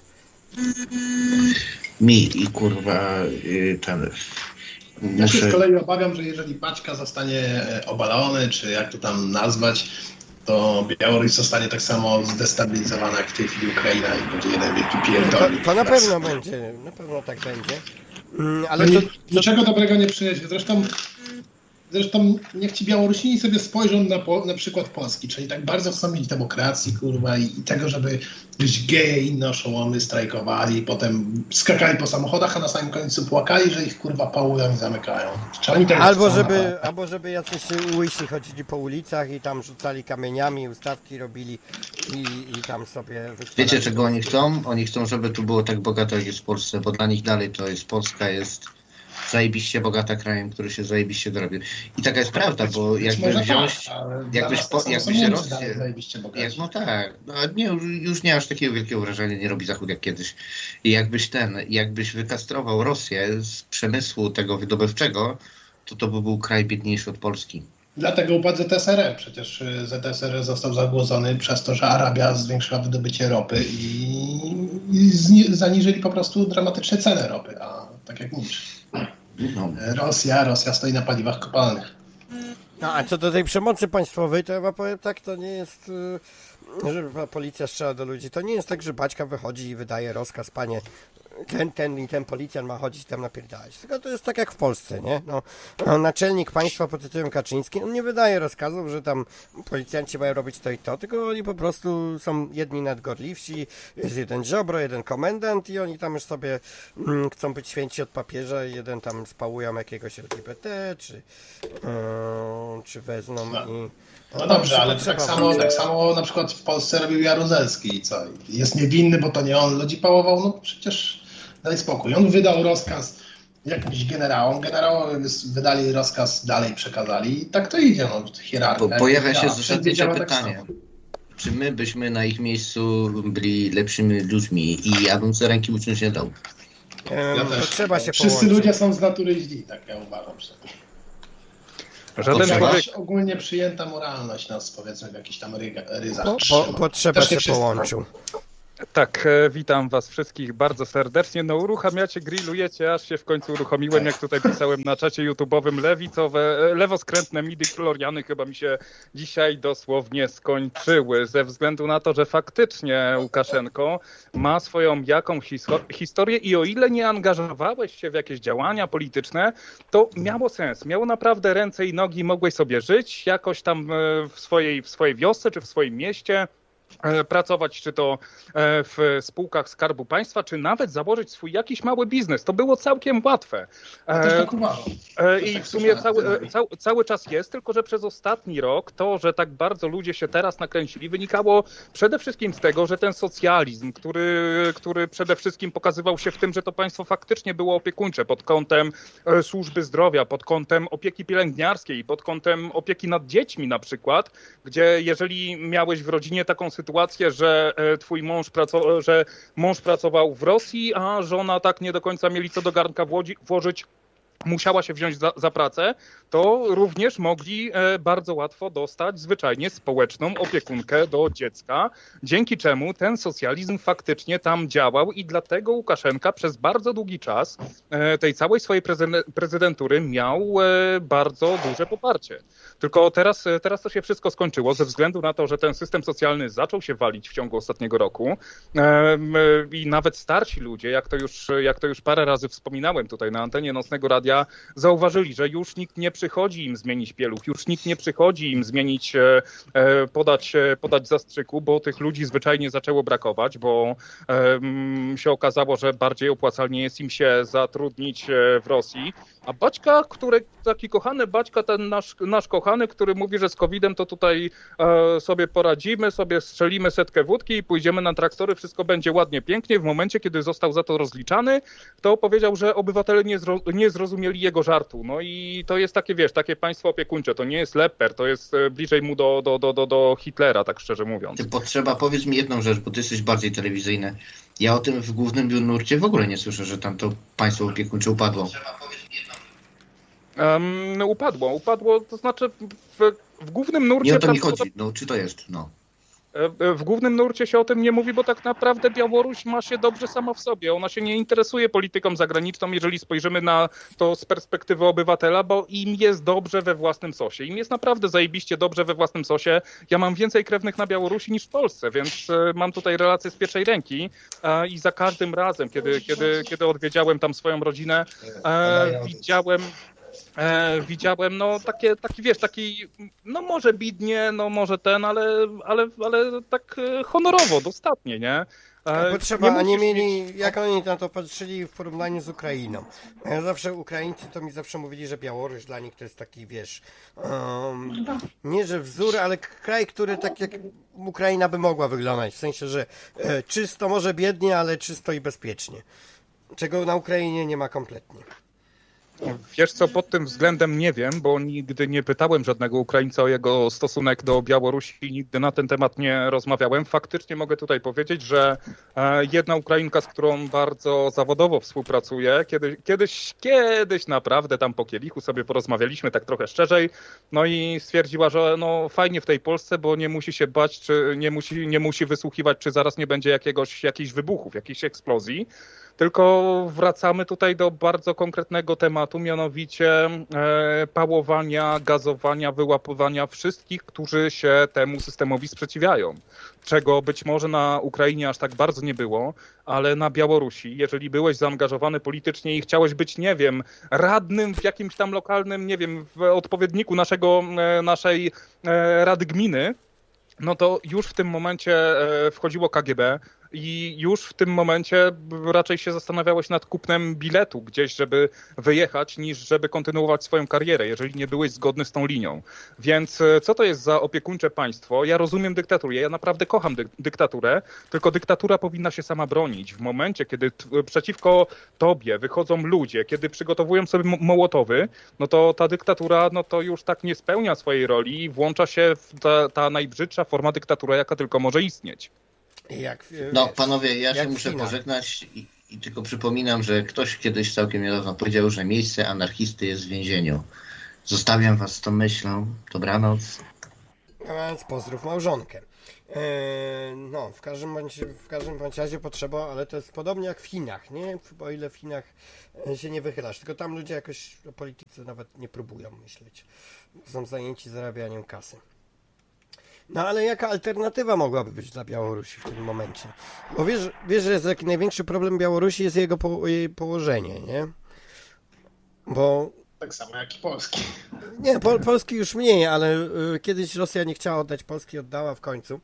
Mi i kurwa ten... Ja się z kolei obawiam, że jeżeli Baćka zostanie obalony, czy jak to tam nazwać, to Białoruś zostanie tak samo zdestabilizowana jak w tej chwili Ukraina i będzie jeden wielki pierdolnik. To, to na pewno będzie, na pewno tak będzie. Mm, ale no to, to... Niczego dobrego nie przyniesie. Zresztą, zresztą niech ci Białorusini sobie spojrzą na, po, na przykład Polski, czyli tak bardzo chcą mieć demokracji, kurwa, i, i tego, żeby gdzieś geje i inne oszołomy strajkowali, i potem skakali po samochodach, a na samym końcu płakali, że ich kurwa pałują i zamykają. Czy oni tak albo, żeby, albo żeby jacyś łysi chodzili po ulicach i tam rzucali kamieniami, ustawki robili i, i tam sobie... Wiecie, czego oni chcą? Oni chcą, żeby tu było tak bogato, jak jest w Polsce, bo dla nich dalej to jest Polska, jest zajebiście bogata krajem, który się zajebiście dorobił. I taka jest prawda, bo jakby wziąć, tak, jakbyś, po, jakbyś Rosję, jak, no tak, no, nie, już nie aż takiego wielkiego wrażenia nie robi Zachód jak kiedyś. I jakbyś ten, jakbyś wykastrował Rosję z przemysłu tego wydobywczego, to to by był kraj biedniejszy od Polski. Dlatego upadł Z S R R. Przecież Z S R R został zagłodzony przez to, że Arabia zwiększyła wydobycie ropy i, i zni- zaniżyli po prostu dramatycznie cenę ropy, a tak jak mówisz. No. Rosja, Rosja stoi na paliwach kopalnych. No a co do tej przemocy państwowej, to ja wam powiem tak, to nie jest, że policja strzela do ludzi, to nie jest tak, że Baćka wychodzi i wydaje rozkaz, panie, ten, ten i ten policjant ma chodzić tam napierdalać. Tylko to jest tak jak w Polsce, nie? No, naczelnik państwa pod tytułem Kaczyński, on nie wydaje rozkazów, że tam policjanci mają robić to i to, tylko oni po prostu są jedni nadgorliwsi, jest jeden Ziobro, jeden komendant i oni tam już sobie mm, chcą być święci od papieża i jeden tam spałują jakiegoś L G B T, czy, yy, czy wezmą no. i... No dobrze, ale tak samo, tak samo na przykład w Polsce robił Jaruzelski i co? Jest niewinny, bo to nie on ludzi pałował, no przecież daj spokój. On wydał rozkaz jakimś generałom, generałowie wydali rozkaz, dalej przekazali i tak to idzie, no, hierarchia. Po, pojawia się zasadnicze pytanie. Tak, czy my byśmy na ich miejscu byli lepszymi ludźmi i ja bym sobie ręki uciąć nie dał. Ja to też. Trzeba się Wszyscy połączyć. ludzie są z natury źli, tak ja uważam. Żaden to człowiek... ogólnie przyjęta moralność nas, powiedzmy, w jakichś tam ryzach Po, po, potrzeba się połączył. Tak, witam was wszystkich bardzo serdecznie. No uruchamiacie, grillujecie, aż się w końcu uruchomiłem, jak tutaj pisałem na czacie YouTube'owym, lewicowe, lewoskrętne midi-chloriany chyba mi się dzisiaj dosłownie skończyły, ze względu na to, że faktycznie Łukaszenko ma swoją jakąś historię i o ile nie angażowałeś się w jakieś działania polityczne, to miało sens, miało naprawdę ręce i nogi, mogłeś sobie żyć jakoś tam w swojej, w swojej wiosce czy w swoim mieście, pracować, czy to w spółkach Skarbu Państwa, czy nawet założyć swój jakiś mały biznes. To było całkiem łatwe. Tak uważam. I w sumie cały, cały, cały czas jest, tylko że przez ostatni rok to, że tak bardzo ludzie się teraz nakręcili, wynikało przede wszystkim z tego, że ten socjalizm, który, który przede wszystkim pokazywał się w tym, że to państwo faktycznie było opiekuńcze pod kątem służby zdrowia, pod kątem opieki pielęgniarskiej, pod kątem opieki nad dziećmi na przykład, gdzie jeżeli miałeś w rodzinie taką sytuację, że twój mąż, praco- że mąż pracował w Rosji, a żona tak nie do końca mieli co do garnka włozi- włożyć, musiała się wziąć za, za pracę, to również mogli e, bardzo łatwo dostać zwyczajnie społeczną opiekunkę do dziecka, dzięki czemu ten socjalizm faktycznie tam działał i dlatego Łukaszenka przez bardzo długi czas e, tej całej swojej prezy- prezydentury miał e, bardzo duże poparcie. Tylko teraz, teraz to się wszystko skończyło ze względu na to, że ten system socjalny zaczął się walić w ciągu ostatniego roku e, i nawet starsi ludzie, jak to już, jak to już parę razy wspominałem tutaj na antenie Nocnego Radia, zauważyli, że już nikt nie przychodzi im zmienić pieluch, już nikt nie przychodzi im zmienić, podać, podać zastrzyku, bo tych ludzi zwyczajnie zaczęło brakować, bo um, się okazało, że bardziej opłacalnie jest im się zatrudnić w Rosji. A Baćka, który, taki kochany Baćka, ten nasz, nasz kochany, który mówi, że z kowidem to tutaj e, sobie poradzimy, sobie strzelimy setkę wódki i pójdziemy na traktory, wszystko będzie ładnie, pięknie. W momencie, kiedy został za to rozliczany, to powiedział, że obywatele nie, zro, nie zrozumieli jego żartu. No i to jest takie, wiesz, takie państwo opiekuńcze. To nie jest Lepper, to jest bliżej mu do, do, do, do, do Hitlera, tak szczerze mówiąc. Ty potrzeba, powiedz mi jedną rzecz, bo ty jesteś bardziej telewizyjny. Ja o tym w głównym nurcie w ogóle nie słyszę, że tam to państwo opiekuńcze upadło. Um, upadło, upadło, to znaczy w, w głównym nurcie... Nie o to mi chodzi, no czy to jest, no. W głównym nurcie się o tym nie mówi, bo tak naprawdę Białoruś ma się dobrze sama w sobie. Ona się nie interesuje polityką zagraniczną, jeżeli spojrzymy na to z perspektywy obywatela, bo im jest dobrze we własnym sosie. Im jest naprawdę zajebiście dobrze we własnym sosie. Ja mam więcej krewnych na Białorusi niż w Polsce, więc mam tutaj relacje z pierwszej ręki i za każdym razem, kiedy, kiedy, kiedy odwiedziałem tam swoją rodzinę, widziałem... E, widziałem, no takie, taki wiesz, taki, no może bidnie, no może ten, ale, ale, ale tak honorowo, dostatnie, nie? E, Potrzeba, nie a nie mieli, mieć... jak oni na to patrzyli w porównaniu z Ukrainą. Ja zawsze Ukraińcy to mi zawsze mówili, że Białoruś dla nich to jest taki, wiesz, um, nie że wzór, ale kraj, który tak jak Ukraina by mogła wyglądać, w sensie, że e, czysto, może biednie, ale czysto i bezpiecznie. Czego na Ukrainie nie ma kompletnie. Wiesz co, pod tym względem nie wiem, bo nigdy nie pytałem żadnego Ukraińca o jego stosunek do Białorusi i nigdy na ten temat nie rozmawiałem. Faktycznie mogę tutaj powiedzieć, że jedna Ukrainka, z którą bardzo zawodowo współpracuję, kiedyś, kiedyś, kiedyś naprawdę tam po kielichu sobie porozmawialiśmy tak trochę szczerzej, no i stwierdziła, że no fajnie w tej Polsce, bo nie musi się bać, czy nie musi, nie musi wysłuchiwać, czy zaraz nie będzie jakiegoś, jakichś wybuchów, jakichś eksplozji. Tylko wracamy tutaj do bardzo konkretnego tematu, mianowicie e, pałowania, gazowania, wyłapywania wszystkich, którzy się temu systemowi sprzeciwiają. Czego być może na Ukrainie aż tak bardzo nie było, ale na Białorusi, jeżeli byłeś zaangażowany politycznie i chciałeś być, nie wiem, radnym w jakimś tam lokalnym, nie wiem, w odpowiedniku naszego, e, naszej e, Rady Gminy, no to już w tym momencie e, wchodziło K G B, i już w tym momencie raczej się zastanawiałeś nad kupnem biletu gdzieś, żeby wyjechać, niż żeby kontynuować swoją karierę, jeżeli nie byłeś zgodny z tą linią. Więc co to jest za opiekuńcze państwo? Ja rozumiem dyktaturę, ja naprawdę kocham dy- dyktaturę, tylko dyktatura powinna się sama bronić. W momencie, kiedy t- przeciwko tobie wychodzą ludzie, kiedy przygotowują sobie mo- mołotowy, no to ta dyktatura no to już tak nie spełnia swojej roli i włącza się w ta, ta najbrzydsza forma dyktatury, jaka tylko może istnieć. Jak, No wiesz, panowie, ja się jak muszę China. pożegnać i, i tylko przypominam, że ktoś kiedyś całkiem niedawno powiedział, że miejsce anarchisty jest w więzieniu. Zostawiam was z tą myślą. Dobranoc. A więc pozdrów małżonkę. Eee, no, w każdym bądź, w każdym bądź razie potrzeba, ale to jest podobnie jak w Chinach, nie? O ile w Chinach się nie wychylasz, tylko tam ludzie jakoś o polityce nawet nie próbują myśleć. Są zajęci zarabianiem kasy. No ale jaka alternatywa mogłaby być dla Białorusi w tym momencie? Bo wiesz, wiesz że jest taki największy problem Białorusi jest jego po, jej położenie, nie? Bo Tak samo jak i Polski. nie, Pol- Polski już mniej, ale y, kiedyś Rosja nie chciała oddać Polski, oddała w końcu.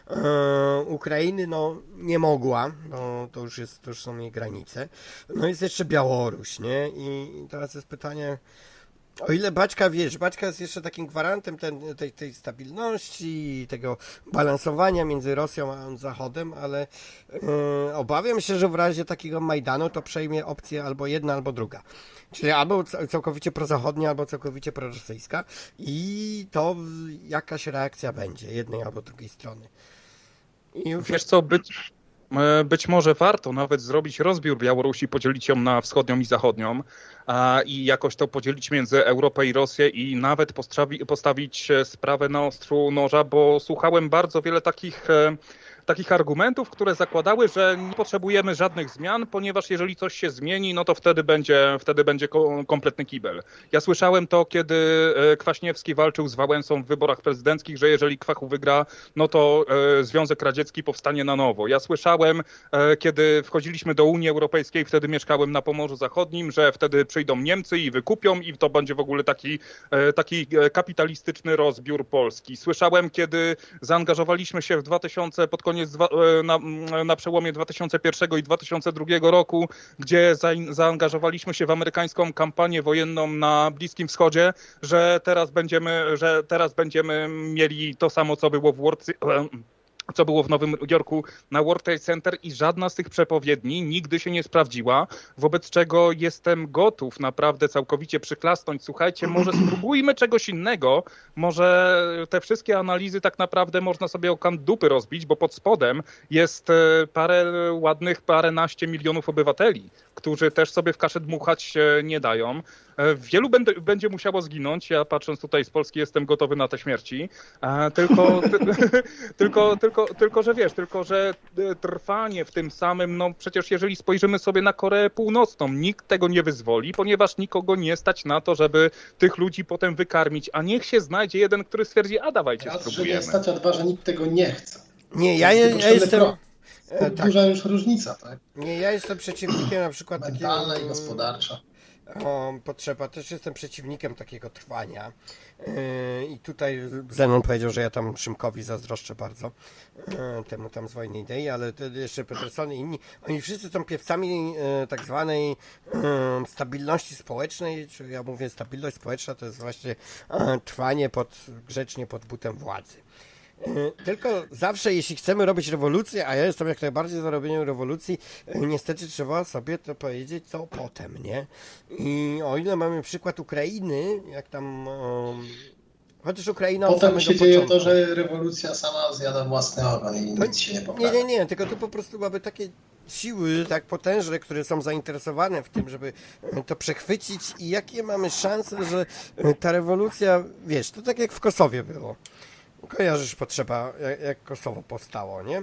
Y, Ukrainy no nie mogła, bo to już, jest, to już są jej granice. No jest jeszcze Białoruś, nie? I, i teraz jest pytanie, o ile Baćka, wiesz, Baćka jest jeszcze takim gwarantem ten, tej, tej stabilności, tego balansowania między Rosją a Zachodem, ale y, obawiam się, że w razie takiego Majdanu to przejmie opcję albo jedna, albo druga. Czyli albo całkowicie prozachodnia, albo całkowicie prorosyjska i to jakaś reakcja będzie jednej albo drugiej strony. I już... Wiesz co, być, być może warto nawet zrobić rozbiór Białorusi, podzielić ją na wschodnią i zachodnią a, i jakoś to podzielić między Europę i Rosję i nawet postawi, postawić sprawę na ostrzu noża, bo słuchałem bardzo wiele takich... takich argumentów, które zakładały, że nie potrzebujemy żadnych zmian, ponieważ jeżeli coś się zmieni, no to wtedy będzie, wtedy będzie kompletny kibel. Ja słyszałem to, kiedy Kwaśniewski walczył z Wałęsą w wyborach prezydenckich, że jeżeli Kwachu wygra, no to Związek Radziecki powstanie na nowo. Ja słyszałem, kiedy wchodziliśmy do Unii Europejskiej, wtedy mieszkałem na Pomorzu Zachodnim, że wtedy przyjdą Niemcy i wykupią i to będzie w ogóle taki, taki kapitalistyczny rozbiór Polski. Słyszałem, kiedy zaangażowaliśmy się w dwa tysiące pod koniec Na, na przełomie dwa tysiące pierwszego i dwa tysiące drugiego roku, gdzie za, zaangażowaliśmy się w amerykańską kampanię wojenną na Bliskim Wschodzie, że teraz będziemy, że teraz będziemy mieli to samo, co było w World, co było w Nowym Jorku na World Trade Center i żadna z tych przepowiedni nigdy się nie sprawdziła, wobec czego jestem gotów naprawdę całkowicie przyklasnąć. Słuchajcie, może spróbujmy czegoś innego, może te wszystkie analizy tak naprawdę można sobie o kant dupy rozbić, bo pod spodem jest parę ładnych, paręnaście milionów obywateli, którzy też sobie w kaszę dmuchać nie dają. Wielu będę, będzie musiało zginąć, ja patrząc tutaj z Polski jestem gotowy na te śmierci, tylko, ty, tylko, tylko, tylko, że wiesz, tylko, że trwanie w tym samym, no przecież jeżeli spojrzymy sobie na Koreę Północną, nikt tego nie wyzwoli, ponieważ nikogo nie stać na to, żeby tych ludzi potem wykarmić, a niech się znajdzie jeden, który stwierdzi, a dawajcie Raz, spróbujemy. że nie stać, a dwa, że nikt tego nie chce. Nie, ja, je, ja jestem... To duża tak. już różnica, tak? Nie, ja jestem przeciwnikiem na przykład mentalna takiego... i gospodarcza. O, potrzeba, też jestem przeciwnikiem takiego trwania yy, i tutaj Zenon powiedział, że ja tam Szymkowi zazdroszczę bardzo, yy, temu tam z Wojny Idei, ale jeszcze Peterson i inni, oni wszyscy są piewcami yy, tak zwanej yy, stabilności społecznej, czy ja mówię stabilność społeczna to jest właśnie yy, trwanie pod, grzecznie pod butem władzy. Tylko zawsze, jeśli chcemy robić rewolucję, a ja jestem jak najbardziej za robieniem rewolucji, niestety trzeba sobie to powiedzieć, co potem, nie? I o ile mamy przykład Ukrainy, jak tam... Um, chociaż Ukraina... Potem się dzieje początku, to, że rewolucja sama zjada własny ogon i to, nic się nie poprawia. Nie, nie, nie, tylko tu po prostu mamy takie siły tak potężne, które są zainteresowane w tym, żeby to przechwycić i jakie mamy szanse, że ta rewolucja, wiesz, to tak jak w Kosowie było. Kojarzysz potrzeba, jak, jak Kosowo powstało, nie?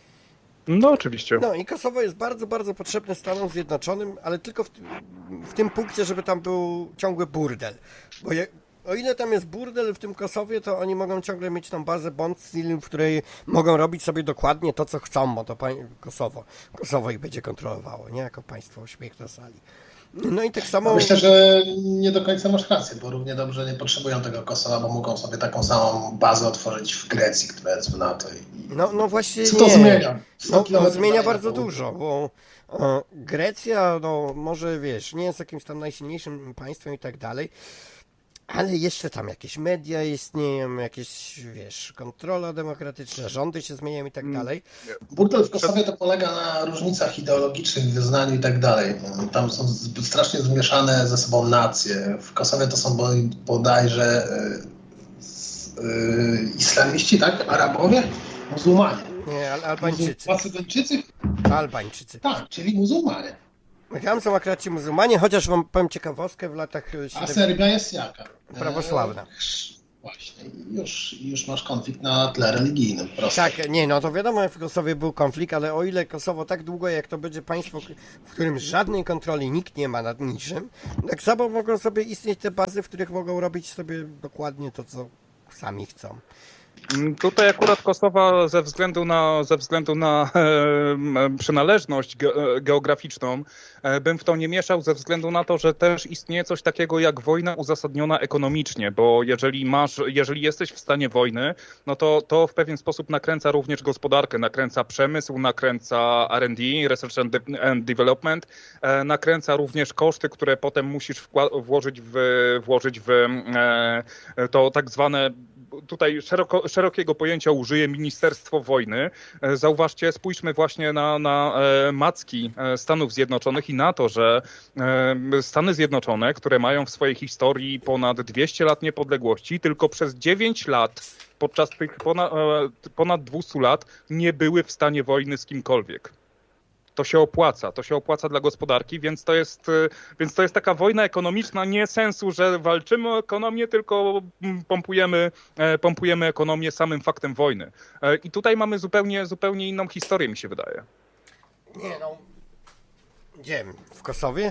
No oczywiście. No i Kosowo jest bardzo, bardzo potrzebne Stanom Zjednoczonym, ale tylko w, w tym punkcie, żeby tam był ciągły burdel. Bo je, o ile tam jest burdel w tym Kosowie, to oni mogą ciągle mieć tą bazę Bond Steel, w której mogą robić sobie dokładnie to, co chcą, bo to pań, Kosowo. Kosowo ich będzie kontrolowało, nie? Jako państwo, śmiech na sali. No i tak samo... Myślę, że nie do końca masz rację, bo równie dobrze nie potrzebują tego Kosowa, bo mogą sobie taką samą bazę otworzyć w Grecji, która jest w NATO. I... No, no właśnie Co nie. to zmienia? No, no zmienia bardzo dużo, bo e, Grecja, no może wiesz, nie jest jakimś tam najsilniejszym państwem i tak dalej, ale jeszcze tam jakieś media istnieją, jakieś, wiesz, kontrola demokratyczna, rządy się zmieniają i tak dalej. Burdel w Kosowie to polega na różnicach ideologicznych, wyznaniu i tak dalej. Tam są strasznie zmieszane ze sobą nacje. W Kosowie to są bodajże y, y, islamiści, tak? Arabowie? Muzułmanie. Nie, Al Albańczycy. Macedończycy? Albańczycy. Tak, czyli muzułmanie. Tam są akurat ci muzułmanie, chociaż wam powiem ciekawostkę, w latach siedemdziesiątych. A Serbia jest jaka? Prawosławna. E, właśnie, już, już masz konflikt na tle religijnym. Prosto. Tak, nie, no to wiadomo, w Kosowie był konflikt, ale o ile Kosowo tak długo, jak to będzie państwo, w którym żadnej kontroli nikt nie ma nad niczym, tak samo mogą sobie istnieć te bazy, w których mogą robić sobie dokładnie to, co sami chcą. Tutaj akurat Kosowa ze względu na, ze względu na e, przynależność ge, geograficzną e, bym w to nie mieszał ze względu na to, że też istnieje coś takiego jak wojna uzasadniona ekonomicznie, bo jeżeli masz, jeżeli jesteś w stanie wojny, no to to w pewien sposób nakręca również gospodarkę, nakręca przemysł, nakręca R and D, Research and, De- and Development, e, nakręca również koszty, które potem musisz wkła- włożyć w, włożyć w e, to tak zwane tutaj szeroko, szerokiego pojęcia użyję Ministerstwo Wojny. Zauważcie, spójrzmy właśnie na, na macki Stanów Zjednoczonych i na to, że Stany Zjednoczone, które mają w swojej historii ponad dwieście lat niepodległości, tylko przez dziewięć lat podczas tych ponad, ponad dwieście lat nie były w stanie wojny z kimkolwiek. To się opłaca, to się opłaca dla gospodarki, więc to jest, więc to jest taka wojna ekonomiczna, nie sensu, że walczymy o ekonomię, tylko pompujemy, pompujemy ekonomię samym faktem wojny. I tutaj mamy zupełnie, zupełnie inną historię, mi się wydaje. Nie no, gdzie? W Kosowie?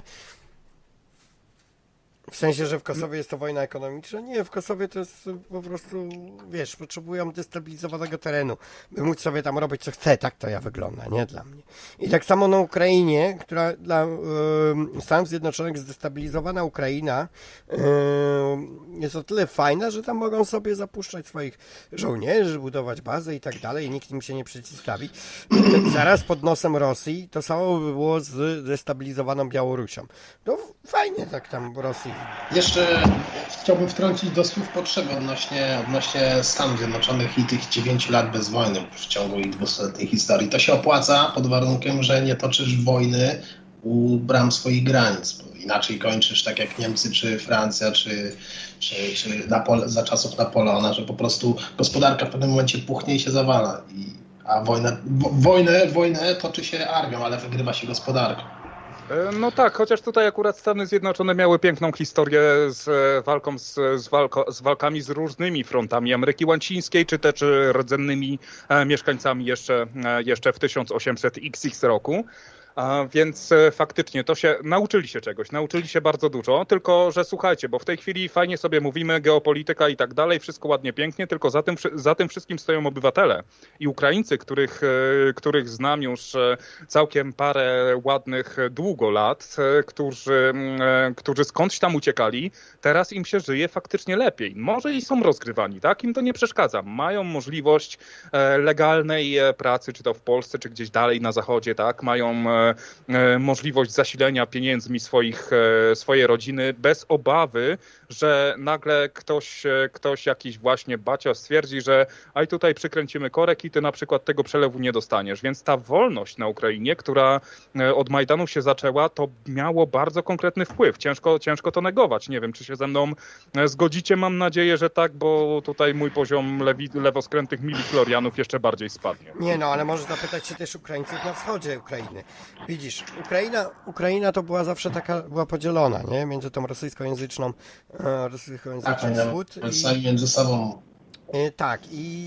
W sensie, że w Kosowie jest to wojna ekonomiczna? Nie, w Kosowie to jest po prostu, wiesz, potrzebują destabilizowanego terenu, by móc sobie tam robić co chce. Tak to ja wygląda, nie dla mnie. I tak samo na Ukrainie, która dla yy, Stanów Zjednoczonych zdestabilizowana Ukraina yy, jest o tyle fajna, że tam mogą sobie zapuszczać swoich żołnierzy, budować bazę i tak dalej, i nikt im się nie przeciwstawi. Zaraz pod nosem Rosji to samo by było z destabilizowaną Białorusią. No fajnie tak tam w Rosji. Jeszcze chciałbym wtrącić do słów potrzeby odnośnie, odnośnie Stanów Zjednoczonych i tych dziewięciu lat bez wojny w ciągu ich dwusetniej historii. To się opłaca pod warunkiem, że nie toczysz wojny u bram swoich granic. Bo inaczej kończysz tak jak Niemcy, czy Francja, czy, czy, czy Napole- za czasów Napoleona, że po prostu gospodarka w pewnym momencie puchnie i się zawala. I, a wojnę, wo, wojnę, wojnę toczy się armią, ale wygrywa się gospodarką. No tak, chociaż tutaj akurat Stany Zjednoczone miały piękną historię z walką, z, z, walko, z walkami z różnymi frontami Ameryki Łacińskiej, czy też rdzennymi mieszkańcami jeszcze, jeszcze w tysiąc osiemset X roku. A więc faktycznie to się, nauczyli się czegoś, nauczyli się bardzo dużo, tylko że słuchajcie, bo w tej chwili fajnie sobie mówimy, geopolityka i tak dalej, wszystko ładnie, pięknie, tylko za tym, za tym wszystkim stoją obywatele i Ukraińcy, których, których znam już całkiem parę ładnych długo lat, którzy, którzy skądś tam uciekali, teraz im się żyje faktycznie lepiej. Może i są rozgrywani, tak? Im to nie przeszkadza. Mają możliwość legalnej pracy, czy to w Polsce, czy gdzieś dalej na zachodzie, tak? Mają możliwość zasilenia pieniędzmi swoich, swojej rodziny bez obawy, że nagle ktoś, ktoś jakiś właśnie bacio stwierdzi, że aj tutaj przykręcimy korek i ty na przykład tego przelewu nie dostaniesz. Więc ta wolność na Ukrainie, która od Majdanu się zaczęła, to miało bardzo konkretny wpływ. Ciężko, ciężko to negować. Nie wiem, czy się ze mną zgodzicie. Mam nadzieję, że tak, bo tutaj mój poziom lewi, lewoskrętnych midichlorianów jeszcze bardziej spadnie. Nie no, ale może zapytać się też Ukraińców na wschodzie Ukrainy. Widzisz, Ukraina, Ukraina to była zawsze taka, była podzielona, nie? Między tą rosyjskojęzyczną, rosyjskojęzyczny tak, wschód. I, między sobą. I, tak,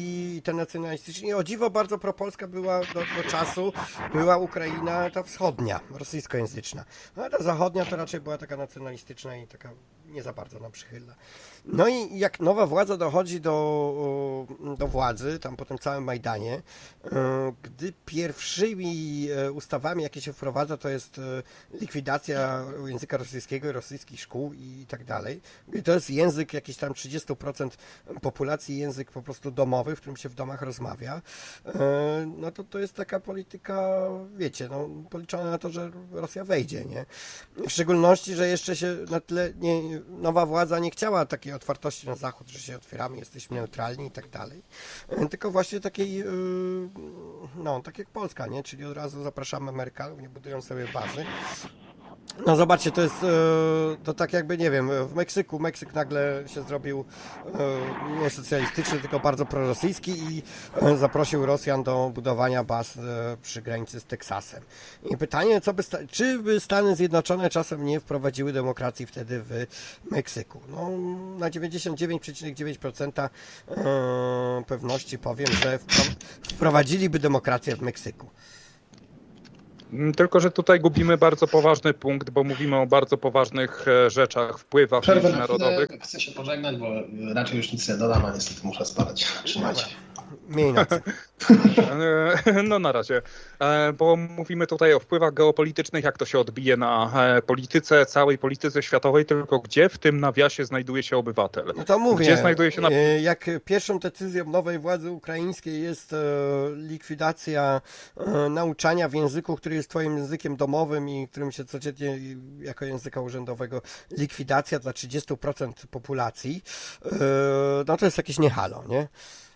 i ten nacjonalistyczny. I o dziwo bardzo propolska była do, do czasu, była Ukraina ta wschodnia, rosyjskojęzyczna. No a ta zachodnia to raczej była taka nacjonalistyczna i taka nie za bardzo nam przychylna. No i jak nowa władza dochodzi do, do władzy, tam po tym całym Majdanie, gdy pierwszymi ustawami, jakie się wprowadza, to jest likwidacja języka rosyjskiego i rosyjskich szkół i tak dalej. To jest język, jakiś tam trzydzieści procent populacji, język po prostu domowy, w którym się w domach rozmawia, no to to jest taka polityka, wiecie, no, policzona na to, że Rosja wejdzie, nie? W szczególności, że jeszcze się na tyle nie, nowa władza nie chciała takiej otwartości na zachód, że się otwieramy, jesteśmy neutralni i tak dalej. Tylko właśnie takiej, no, tak jak Polska, nie? Czyli od razu zapraszamy Amerykanów, nie budują sobie bazy. No zobaczcie, to jest to tak jakby, nie wiem, w Meksyku, Meksyk nagle się zrobił nie socjalistyczny, tylko bardzo prorosyjski i zaprosił Rosjan do budowania baz przy granicy z Teksasem. I pytanie, co by, czy by Stany Zjednoczone czasem nie wprowadziły demokracji wtedy w Meksyku? No, na dziewięćdziesiąt dziewięć przecinek dziewięć procent pewności powiem, że wprowadziliby demokrację w Meksyku. Tylko że tutaj gubimy bardzo poważny punkt, bo mówimy o bardzo poważnych rzeczach, wpływach Przerwę międzynarodowych. Na chcę się pożegnać, bo raczej już nic nie dodam, a niestety muszę spalać. Trzymajcie. Miej nocy. No na razie, bo mówimy tutaj o wpływach geopolitycznych, jak to się odbije na polityce, całej polityce światowej, tylko gdzie w tym nawiasie znajduje się obywatel? No to mówię, gdzie znajduje się na... jak pierwszą decyzją nowej władzy ukraińskiej jest likwidacja nauczania w języku, który jest twoim językiem domowym i którym się codziennie jako języka urzędowego, likwidacja dla trzydzieści procent populacji, no to jest jakieś niehalo, nie?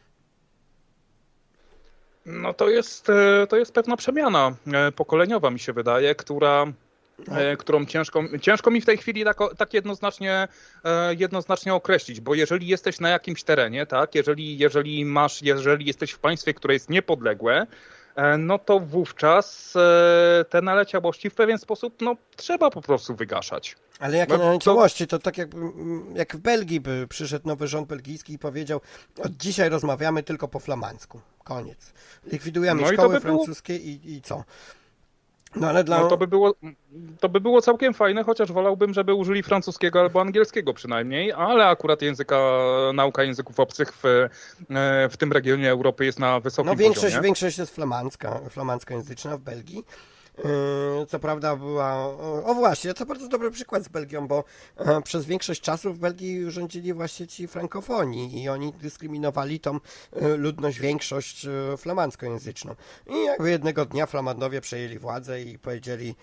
No to jest, to jest pewna przemiana pokoleniowa, mi się wydaje, która, no. którą ciężko, ciężko mi w tej chwili tak, tak jednoznacznie, jednoznacznie określić, bo jeżeli jesteś na jakimś terenie, tak, jeżeli, jeżeli masz, jeżeli jesteś w państwie, które jest niepodległe, no to wówczas te naleciałości w pewien sposób no, trzeba po prostu wygaszać. Ale jakie naleciałości? To tak jak, jak w Belgii by przyszedł nowy rząd belgijski i powiedział, od dzisiaj rozmawiamy tylko po flamandzku. Koniec. Likwidujemy no szkoły by francuskie było... i, i co? No ale dla... No to by było, to by było całkiem fajne, chociaż wolałbym, żeby użyli francuskiego albo angielskiego przynajmniej, ale akurat języka, nauka języków obcych w, w tym regionie Europy jest na wysokim no, większość, poziomie. Większość jest flamandzka, flamandzkojęzyczna w Belgii. Co prawda była... O właśnie, to bardzo dobry przykład z Belgią, bo przez większość czasu w Belgii rządzili właśnie ci frankofoni i oni dyskryminowali tą ludność, większość flamandzkojęzyczną. I jakby jednego dnia Flamandowie przejęli władzę i powiedzieli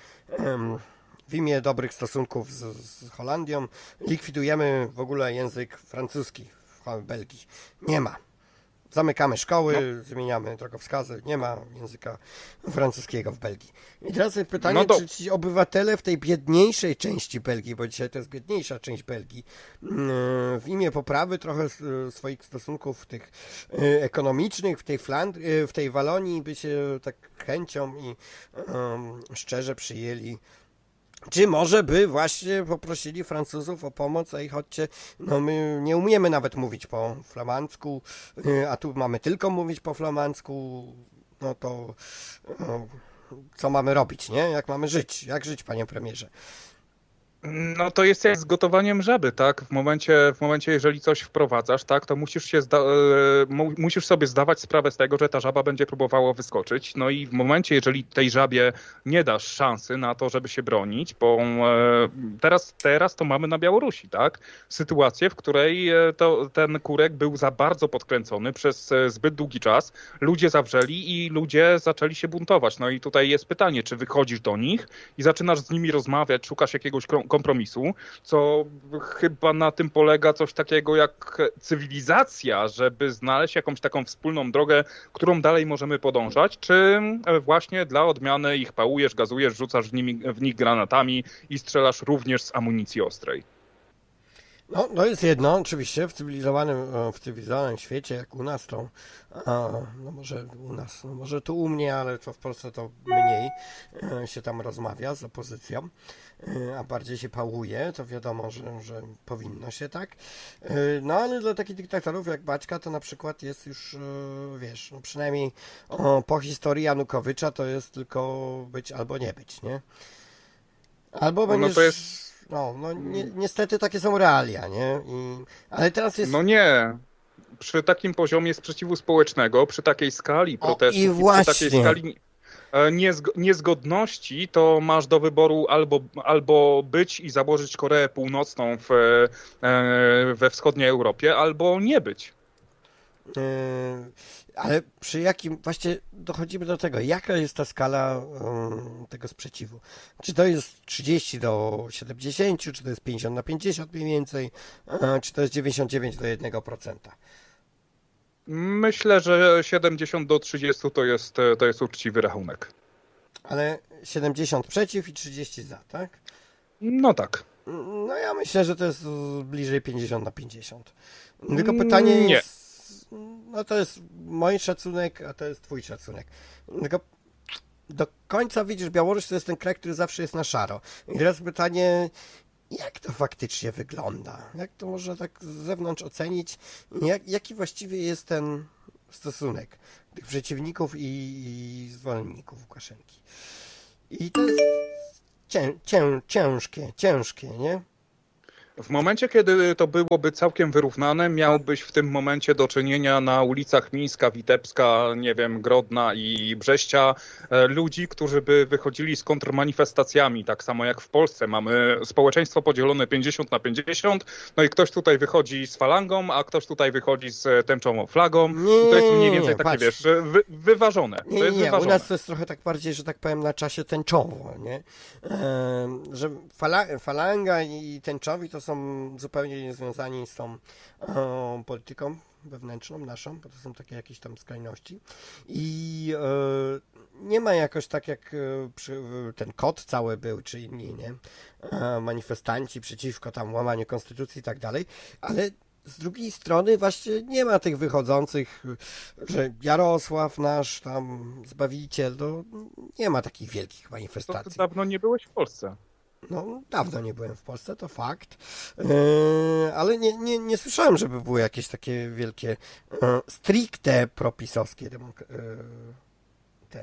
w imię dobrych stosunków z, z Holandią likwidujemy w ogóle język francuski w Belgii. Nie ma. Zamykamy szkoły, no. Zmieniamy drogowskazy, nie ma języka francuskiego w Belgii. I teraz pytanie, no to... czy ci obywatele w tej biedniejszej części Belgii, bo dzisiaj to jest biedniejsza część Belgii, w imię poprawy trochę swoich stosunków tych ekonomicznych w tej Flandrii, w tej Walonii by się tak chęcią i um, szczerze przyjęli. Czy może by właśnie poprosili Francuzów o pomoc, a i chodźcie, no my nie umiemy nawet mówić po flamandzku, a tu mamy tylko mówić po flamandzku, no to no, co mamy robić, nie? Jak mamy żyć? Jak żyć, panie premierze? No to jest jak z gotowaniem żaby, tak? W momencie, w momencie jeżeli coś wprowadzasz, tak, to musisz się zda- musisz sobie zdawać sprawę z tego, że ta żaba będzie próbowała wyskoczyć. No i w momencie, jeżeli tej żabie nie dasz szansy na to, żeby się bronić, bo teraz, teraz to mamy na Białorusi, tak? Sytuację, w której to, ten kurek był za bardzo podkręcony przez zbyt długi czas. Ludzie zawrzeli i ludzie zaczęli się buntować. No i tutaj jest pytanie, czy wychodzisz do nich i zaczynasz z nimi rozmawiać, szukasz jakiegoś kompromisu, co chyba na tym polega coś takiego jak cywilizacja, żeby znaleźć jakąś taką wspólną drogę, którą dalej możemy podążać, czy właśnie dla odmiany ich pałujesz, gazujesz, rzucasz w, nimi, w nich granatami i strzelasz również z amunicji ostrej. No, to jest jedno, oczywiście, w cywilizowanym, w cywilizowanym świecie, jak u nas, to no może u nas, no może tu u mnie, ale to w Polsce to mniej się tam rozmawia z opozycją, a bardziej się pałuje, to wiadomo, że, że powinno się tak. No, ale dla takich dyktatorów jak Baćka to na przykład jest już, wiesz, no przynajmniej po historii Janukowycza to jest tylko być albo nie być, nie? Albo będziesz... No to jest... No, no ni niestety takie są realia, nie? I, ale teraz jest... No nie. Przy takim poziomie sprzeciwu społecznego, przy takiej skali protestów, o, i, właśnie. przy takiej skali niezgodności, to masz do wyboru albo, albo być i założyć Koreę Północną w, we wschodniej Europie, albo nie być. Yy, ale przy jakim, właśnie dochodzimy do tego, jaka jest ta skala yy, tego sprzeciwu? Czy to jest trzydzieści do siedemdziesięciu, czy to jest pięćdziesiąt na pięćdziesiąt mniej więcej, yy, czy to jest dziewięćdziesiąt dziewięć do jednego procenta? Myślę, że siedemdziesiąt do trzydziestu to jest, to jest uczciwy rachunek. Ale siedemdziesiąt przeciw i trzydzieści za, tak? No tak. No ja myślę, że to jest bliżej pięćdziesiąt na pięćdziesiąt. Tylko pytanie Nie. jest... No to jest mój szacunek, a to jest twój szacunek. Tylko do końca widzisz, Białoruś to jest ten kraj, który zawsze jest na szaro. I teraz pytanie, jak to faktycznie wygląda? Jak to można tak z zewnątrz ocenić? Jak, jaki właściwie jest ten stosunek tych przeciwników i, i zwolenników Łukaszenki? I to jest cię, cię, ciężkie, ciężkie, nie? W momencie, kiedy to byłoby całkiem wyrównane, miałbyś w tym momencie do czynienia na ulicach Mińska, Witebska, nie wiem, Grodna i Brześcia ludzi, którzy by wychodzili z kontrmanifestacjami, tak samo jak w Polsce. Mamy społeczeństwo podzielone pięćdziesiąt na pięćdziesiąt, no i ktoś tutaj wychodzi z falangą, a ktoś tutaj wychodzi z tęczową flagą. Nie, I to jest mniej więcej nie, takie, patrz. wiesz, wy, wyważone. To Nie, jest nie, wyważone. u nas to jest trochę tak bardziej, że tak powiem, na czasie tęczowo, nie? E, że fala, falanga i tęczowi to są zupełnie niezwiązani z tą e, polityką wewnętrzną naszą, bo to są takie jakieś tam skrajności i e, nie ma jakoś tak jak e, przy, ten kod cały był, czy inni, nie? E, manifestanci przeciwko tam łamaniu konstytucji i tak dalej, ale z drugiej strony właśnie nie ma tych wychodzących, że Jarosław nasz tam zbawiciel, to nie ma takich wielkich To, manifestacji. to dawno nie byłeś w Polsce. No, dawno nie byłem w Polsce, to fakt, yy, ale nie, nie, nie słyszałem, żeby były jakieś takie wielkie, yy, stricte propisowskie demok- yy, ten.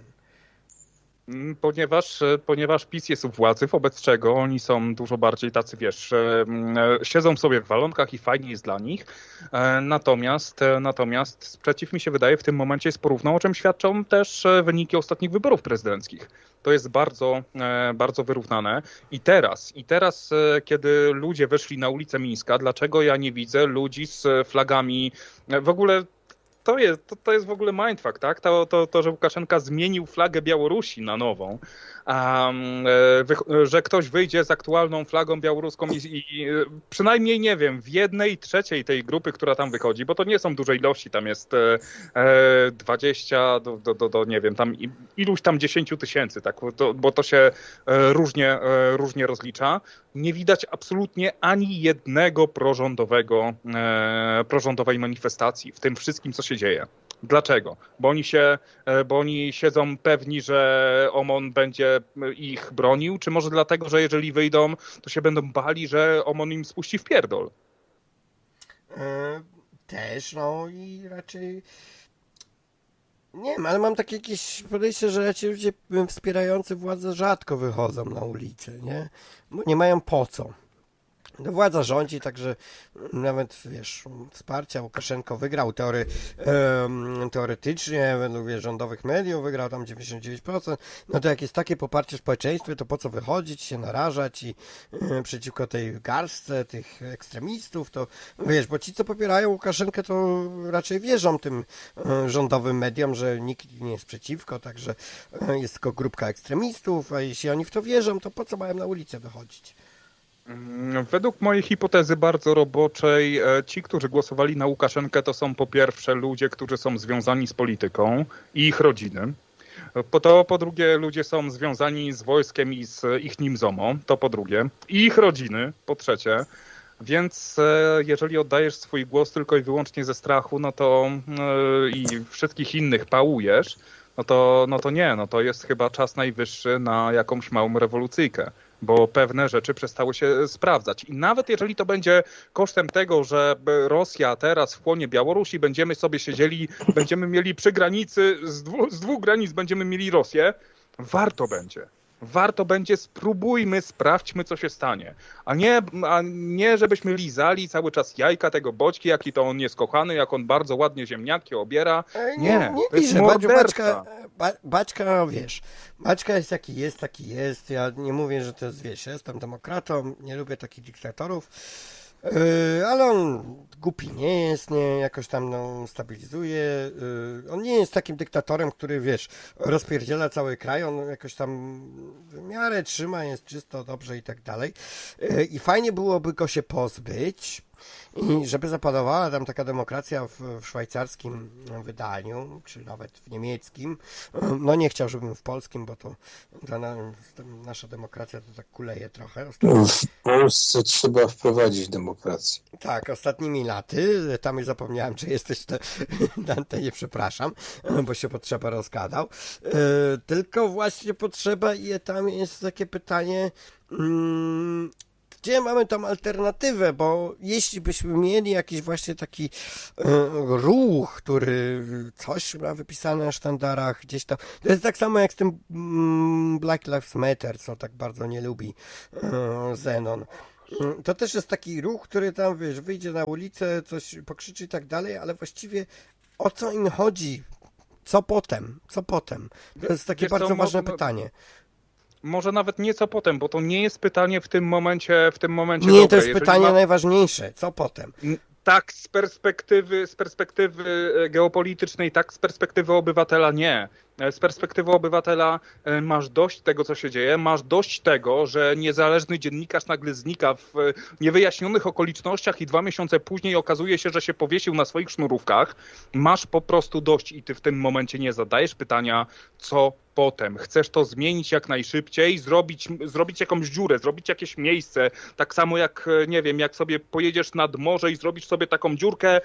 Ponieważ, ponieważ PiS jest u władzy, wobec czego oni są dużo bardziej tacy, wiesz, siedzą sobie w walonkach i fajnie jest dla nich. Natomiast, natomiast sprzeciw mi się wydaje w tym momencie jest porównał, o czym świadczą też wyniki ostatnich wyborów prezydenckich. To jest bardzo, bardzo wyrównane. I teraz, i teraz, kiedy ludzie weszli na ulicę Mińska, dlaczego ja nie widzę ludzi z flagami, w ogóle To jest, to, to jest w ogóle mindfuck, tak? To, to, to, że Łukaszenka zmienił flagę Białorusi na nową, um, wy, że ktoś wyjdzie z aktualną flagą białoruską i, i przynajmniej, nie wiem, w jednej trzeciej tej grupy, która tam wychodzi, bo to nie są duże ilości, tam jest e, dwadzieścia do, do, do, do, nie wiem, tam iluś tam dziesięciu tysięcy, tak? To, bo to się e, różnie, e, różnie rozlicza. Nie widać absolutnie ani jednego prorządowego, e, prorządowej manifestacji w tym wszystkim, co się dzieje. Dlaczego? Bo oni się, bo oni siedzą pewni, że O M O N będzie ich bronił, czy może dlatego, że jeżeli wyjdą, to się będą bali, że O M O N im spuści w pierdol? E, też, no i raczej nie wiem, ale mam takie jakieś podejście, że raczej ludzie wspierający władzę rzadko wychodzą na ulicę, nie? Bo nie mają po co. No, władza rządzi, także nawet, wiesz, wsparcia Łukaszenko wygrał teory, um, teoretycznie, według wiesz, rządowych mediów, wygrał tam dziewięćdziesiąt dziewięć procent, no to jak jest takie poparcie w społeczeństwie, to po co wychodzić, się narażać i e, przeciwko tej garstce tych ekstremistów, to wiesz, bo ci, co popierają Łukaszenkę, to raczej wierzą tym e, rządowym mediom, że nikt nie jest przeciwko, także e, jest tylko grupka ekstremistów, a jeśli oni w to wierzą, to po co mają na ulicę wychodzić? Według mojej hipotezy bardzo roboczej, ci, którzy głosowali na Łukaszenkę, to są po pierwsze ludzie, którzy są związani z polityką i ich rodziny. Po to po drugie ludzie są związani z wojskiem i z ich nim ZOMO, to po drugie. I ich rodziny, po trzecie. Więc jeżeli oddajesz swój głos tylko i wyłącznie ze strachu, no to i wszystkich innych pałujesz, no to, no to nie, no to jest chyba czas najwyższy na jakąś małą rewolucyjkę. Bo pewne rzeczy przestały się sprawdzać. I nawet jeżeli to będzie kosztem tego, że Rosja teraz wchłonie Białoruś i będziemy sobie siedzieli, będziemy mieli przy granicy, z, dwu, z dwóch granic będziemy mieli Rosję, warto będzie. warto będzie spróbujmy, sprawdźmy, co się stanie. A nie, a nie żebyśmy lizali cały czas jajka tego Boćki, jaki to on jest kochany, jak on bardzo ładnie ziemniaki obiera. Nie, nie, nie to jest piszę. morderca. Baćka, Baćka, wiesz, Baćka jest jaki jest, taki jest. Ja nie mówię, że to jest, wiesz, jestem demokratą, nie lubię takich dyktatorów. Yy, ale on głupi nie jest, nie, jakoś tam no, stabilizuje. Yy, on nie jest takim dyktatorem, który, wiesz, rozpierdziela cały kraj, on jakoś tam w miarę trzyma, jest czysto, dobrze i tak dalej. Yy, I fajnie byłoby go się pozbyć i żeby zapanowała tam taka demokracja w, w szwajcarskim wydaniu, czy nawet w niemieckim. No nie chciałbym w polskim, bo to ta na, nasza demokracja to tak kuleje trochę. Ostatnio... W Polsce trzeba wprowadzić demokrację. Tak, ostatnimi laty, tam już zapomniałem, czy jesteś na antenie, przepraszam, bo się potrzeba rozgadał. Tylko właśnie potrzeba i tam jest takie pytanie, hmm, gdzie mamy tą alternatywę, bo jeśli byśmy mieli jakiś właśnie taki y, ruch, który coś ma wypisane na sztandarach gdzieś tam, to jest tak samo jak z tym mm, Black Lives Matter, co tak bardzo nie lubi y, Zenon. Y, to też jest taki ruch, który tam, wiesz, wyjdzie na ulicę, coś pokrzyczy i tak dalej, ale właściwie o co im chodzi? Co potem? Co potem? To jest takie Wiesz bardzo co, ważne mo- pytanie. Może nawet nieco potem, bo to nie jest pytanie w tym momencie, w tym momencie Nie, dobre. to jest Jeżeli pytanie ma... najważniejsze. Co potem? Tak, z perspektywy, z perspektywy geopolitycznej, tak, z perspektywy obywatela nie. Z perspektywy obywatela masz dość tego, co się dzieje, masz dość tego, że niezależny dziennikarz nagle znika w niewyjaśnionych okolicznościach i dwa miesiące później okazuje się, że się powiesił na swoich sznurówkach. Masz po prostu dość i ty w tym momencie nie zadajesz pytania, co potem. Chcesz to zmienić jak najszybciej, zrobić, zrobić jakąś dziurę, zrobić jakieś miejsce, tak samo jak, nie wiem, jak sobie pojedziesz nad morze i zrobisz sobie taką dziurkę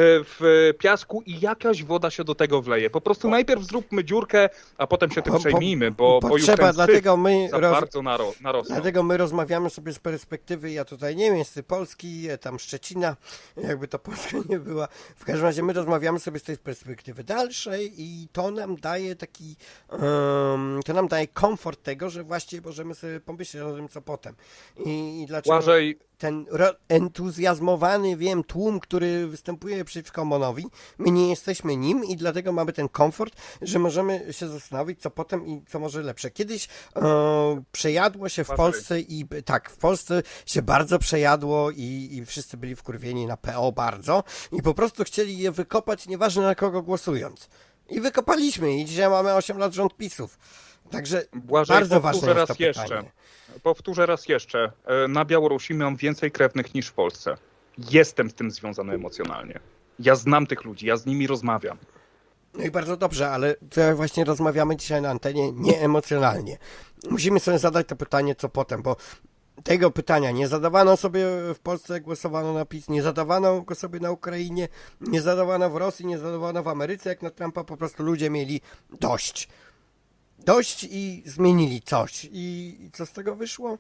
w piasku i jakaś woda się do tego wleje. Po prostu najpierw zróbmy dziurkę, a potem się tym przejmijmy, bo, bo już ten dlatego my za roz... bardzo naro, narosną. Dlatego my rozmawiamy sobie z perspektywy, ja tutaj nie wiem, z Polski, tam Szczecina, jakby to Polska nie była. W każdym razie my rozmawiamy sobie z tej perspektywy dalszej i to nam daje taki, um, to nam daje komfort tego, że właśnie możemy sobie pomyśleć o tym, co potem. I, i dlaczego... Błażej, ten ro- entuzjazmowany, wiem, tłum, który występuje przeciwko Monowi, my nie jesteśmy nim i dlatego mamy ten komfort, że możemy się zastanowić, co potem i co może lepsze. Kiedyś e, przejadło się w Polsce i tak, w Polsce się bardzo przejadło i, i wszyscy byli wkurwieni na P O bardzo i po prostu chcieli je wykopać, nieważne na kogo głosując. I wykopaliśmy i dzisiaj mamy osiem lat rząd PiS-ów. Także Błażej, bardzo ważne jest raz to jeszcze. pytanie. Powtórzę raz jeszcze. Na Białorusi mam więcej krewnych niż w Polsce. Jestem z tym związany emocjonalnie. Ja znam tych ludzi, ja z nimi rozmawiam. No i bardzo dobrze, ale właśnie rozmawiamy dzisiaj na antenie nieemocjonalnie. Musimy sobie zadać to pytanie, co potem, bo tego pytania nie zadawano sobie w Polsce, jak głosowano na PiS, nie zadawano go sobie na Ukrainie, nie zadawano w Rosji, nie zadawano w Ameryce, jak na Trumpa, po prostu ludzie mieli dość. Dość i zmienili coś. I co z tego wyszło?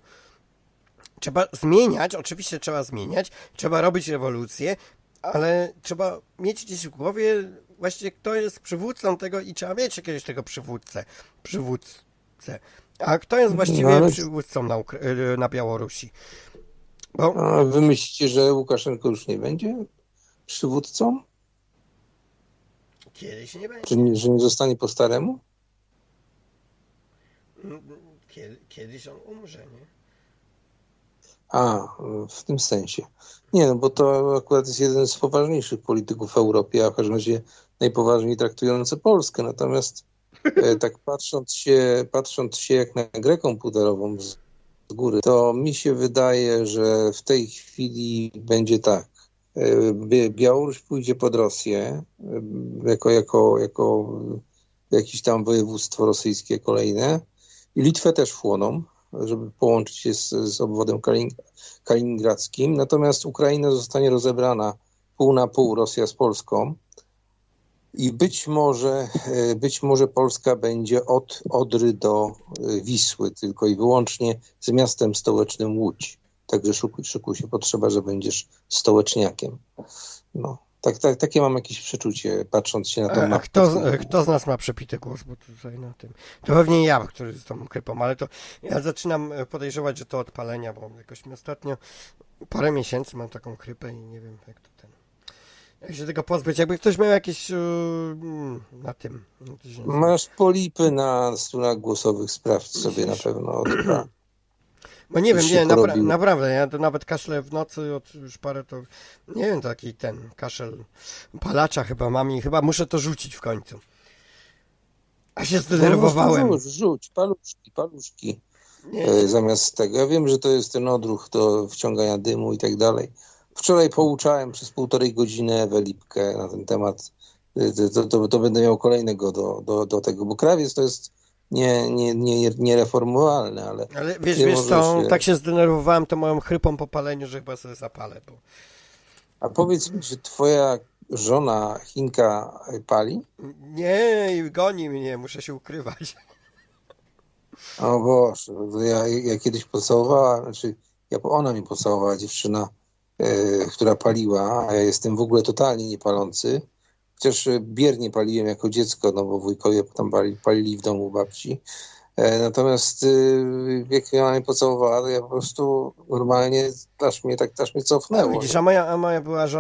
Trzeba zmieniać, oczywiście trzeba zmieniać, trzeba robić rewolucję, ale trzeba mieć gdzieś w głowie właśnie kto jest przywódcą tego i trzeba mieć jakiegoś tego przywódcę. Przywódcę. A kto jest właściwie no ale... przywódcą na, Ukra- na Białorusi? Bo... A wy myślicie, że Łukaszenko już nie będzie przywódcą? Kiedyś nie będzie. Czy nie, że nie zostanie po staremu? Kiedy, kiedyś on umrze, nie? A, w tym sensie. Nie, no bo to akurat jest jeden z poważniejszych polityków w Europie, a w każdym razie najpoważniej traktujący Polskę. Natomiast e, tak patrząc się, patrząc się jak na grę komputerową z, z góry, to mi się wydaje, że w tej chwili będzie tak. E, Białoruś pójdzie pod Rosję e, jako, jako, jako jakieś tam województwo rosyjskie kolejne i Litwę też wchłoną, żeby połączyć się z, z obwodem Kalin- kaliningradzkim. Natomiast Ukraina zostanie rozebrana pół na pół, Rosja z Polską. I być może, być może Polska będzie od Odry do Wisły, tylko i wyłącznie z miastem stołecznym Łódź. Także szykuj, szykuj się potrzeba, że będziesz stołeczniakiem. No, Tak, tak, takie mam jakieś przeczucie, patrząc się na tą A mapę. kto, kto z nas ma przepity głos, bo tutaj na tym... To pewnie ja, który z tą krypą, ale to ja zaczynam podejrzewać, że to odpalenia, bo jakoś mi ostatnio parę miesięcy mam taką krypę i nie wiem, jak to ten... Jak się tego pozbyć? Jakby ktoś miał jakieś yy, na tym... Masz polipy na strunach głosowych, sprawdź sobie na pewno od pra. Bo nie wiem, nie, napra porobił. naprawdę, ja to nawet kaszle w nocy od już parę to, nie wiem, taki ten kaszel palacza chyba mam i chyba muszę to rzucić w końcu. A się zdenerwowałem. No, rzuć, rzuć, paluszki, paluszki Nie, e, zamiast tego. Ja wiem, że to jest ten odruch do wciągania dymu i tak dalej. Wczoraj pouczałem przez półtorej godziny Ewę Lipkę na ten temat. To, to, to będę miał kolejnego do, do, do tego, bo krawiec to jest nie, nie, nie, niereformowalny, ale... ale wiesz, nie wiesz co, się... tak się zdenerwowałem to moją chrypą po paleniu, że chyba sobie zapalę. Bo... A powiedz mi, czy twoja żona Chinka pali? Nie, goni mnie, muszę się ukrywać. O Boże, ja, ja kiedyś pocałowała, znaczy ja, ona mi pocałowała, dziewczyna, e, która paliła, a ja jestem w ogóle totalnie niepalący. Chociaż biernie paliłem jako dziecko, no bo wujkowie tam pali, palili w domu babci. E, natomiast e, jak ona mnie pocałowała, to ja po prostu normalnie aż mnie, tak, aż mnie cofnęło. Widzisz, a moja, a moja była żona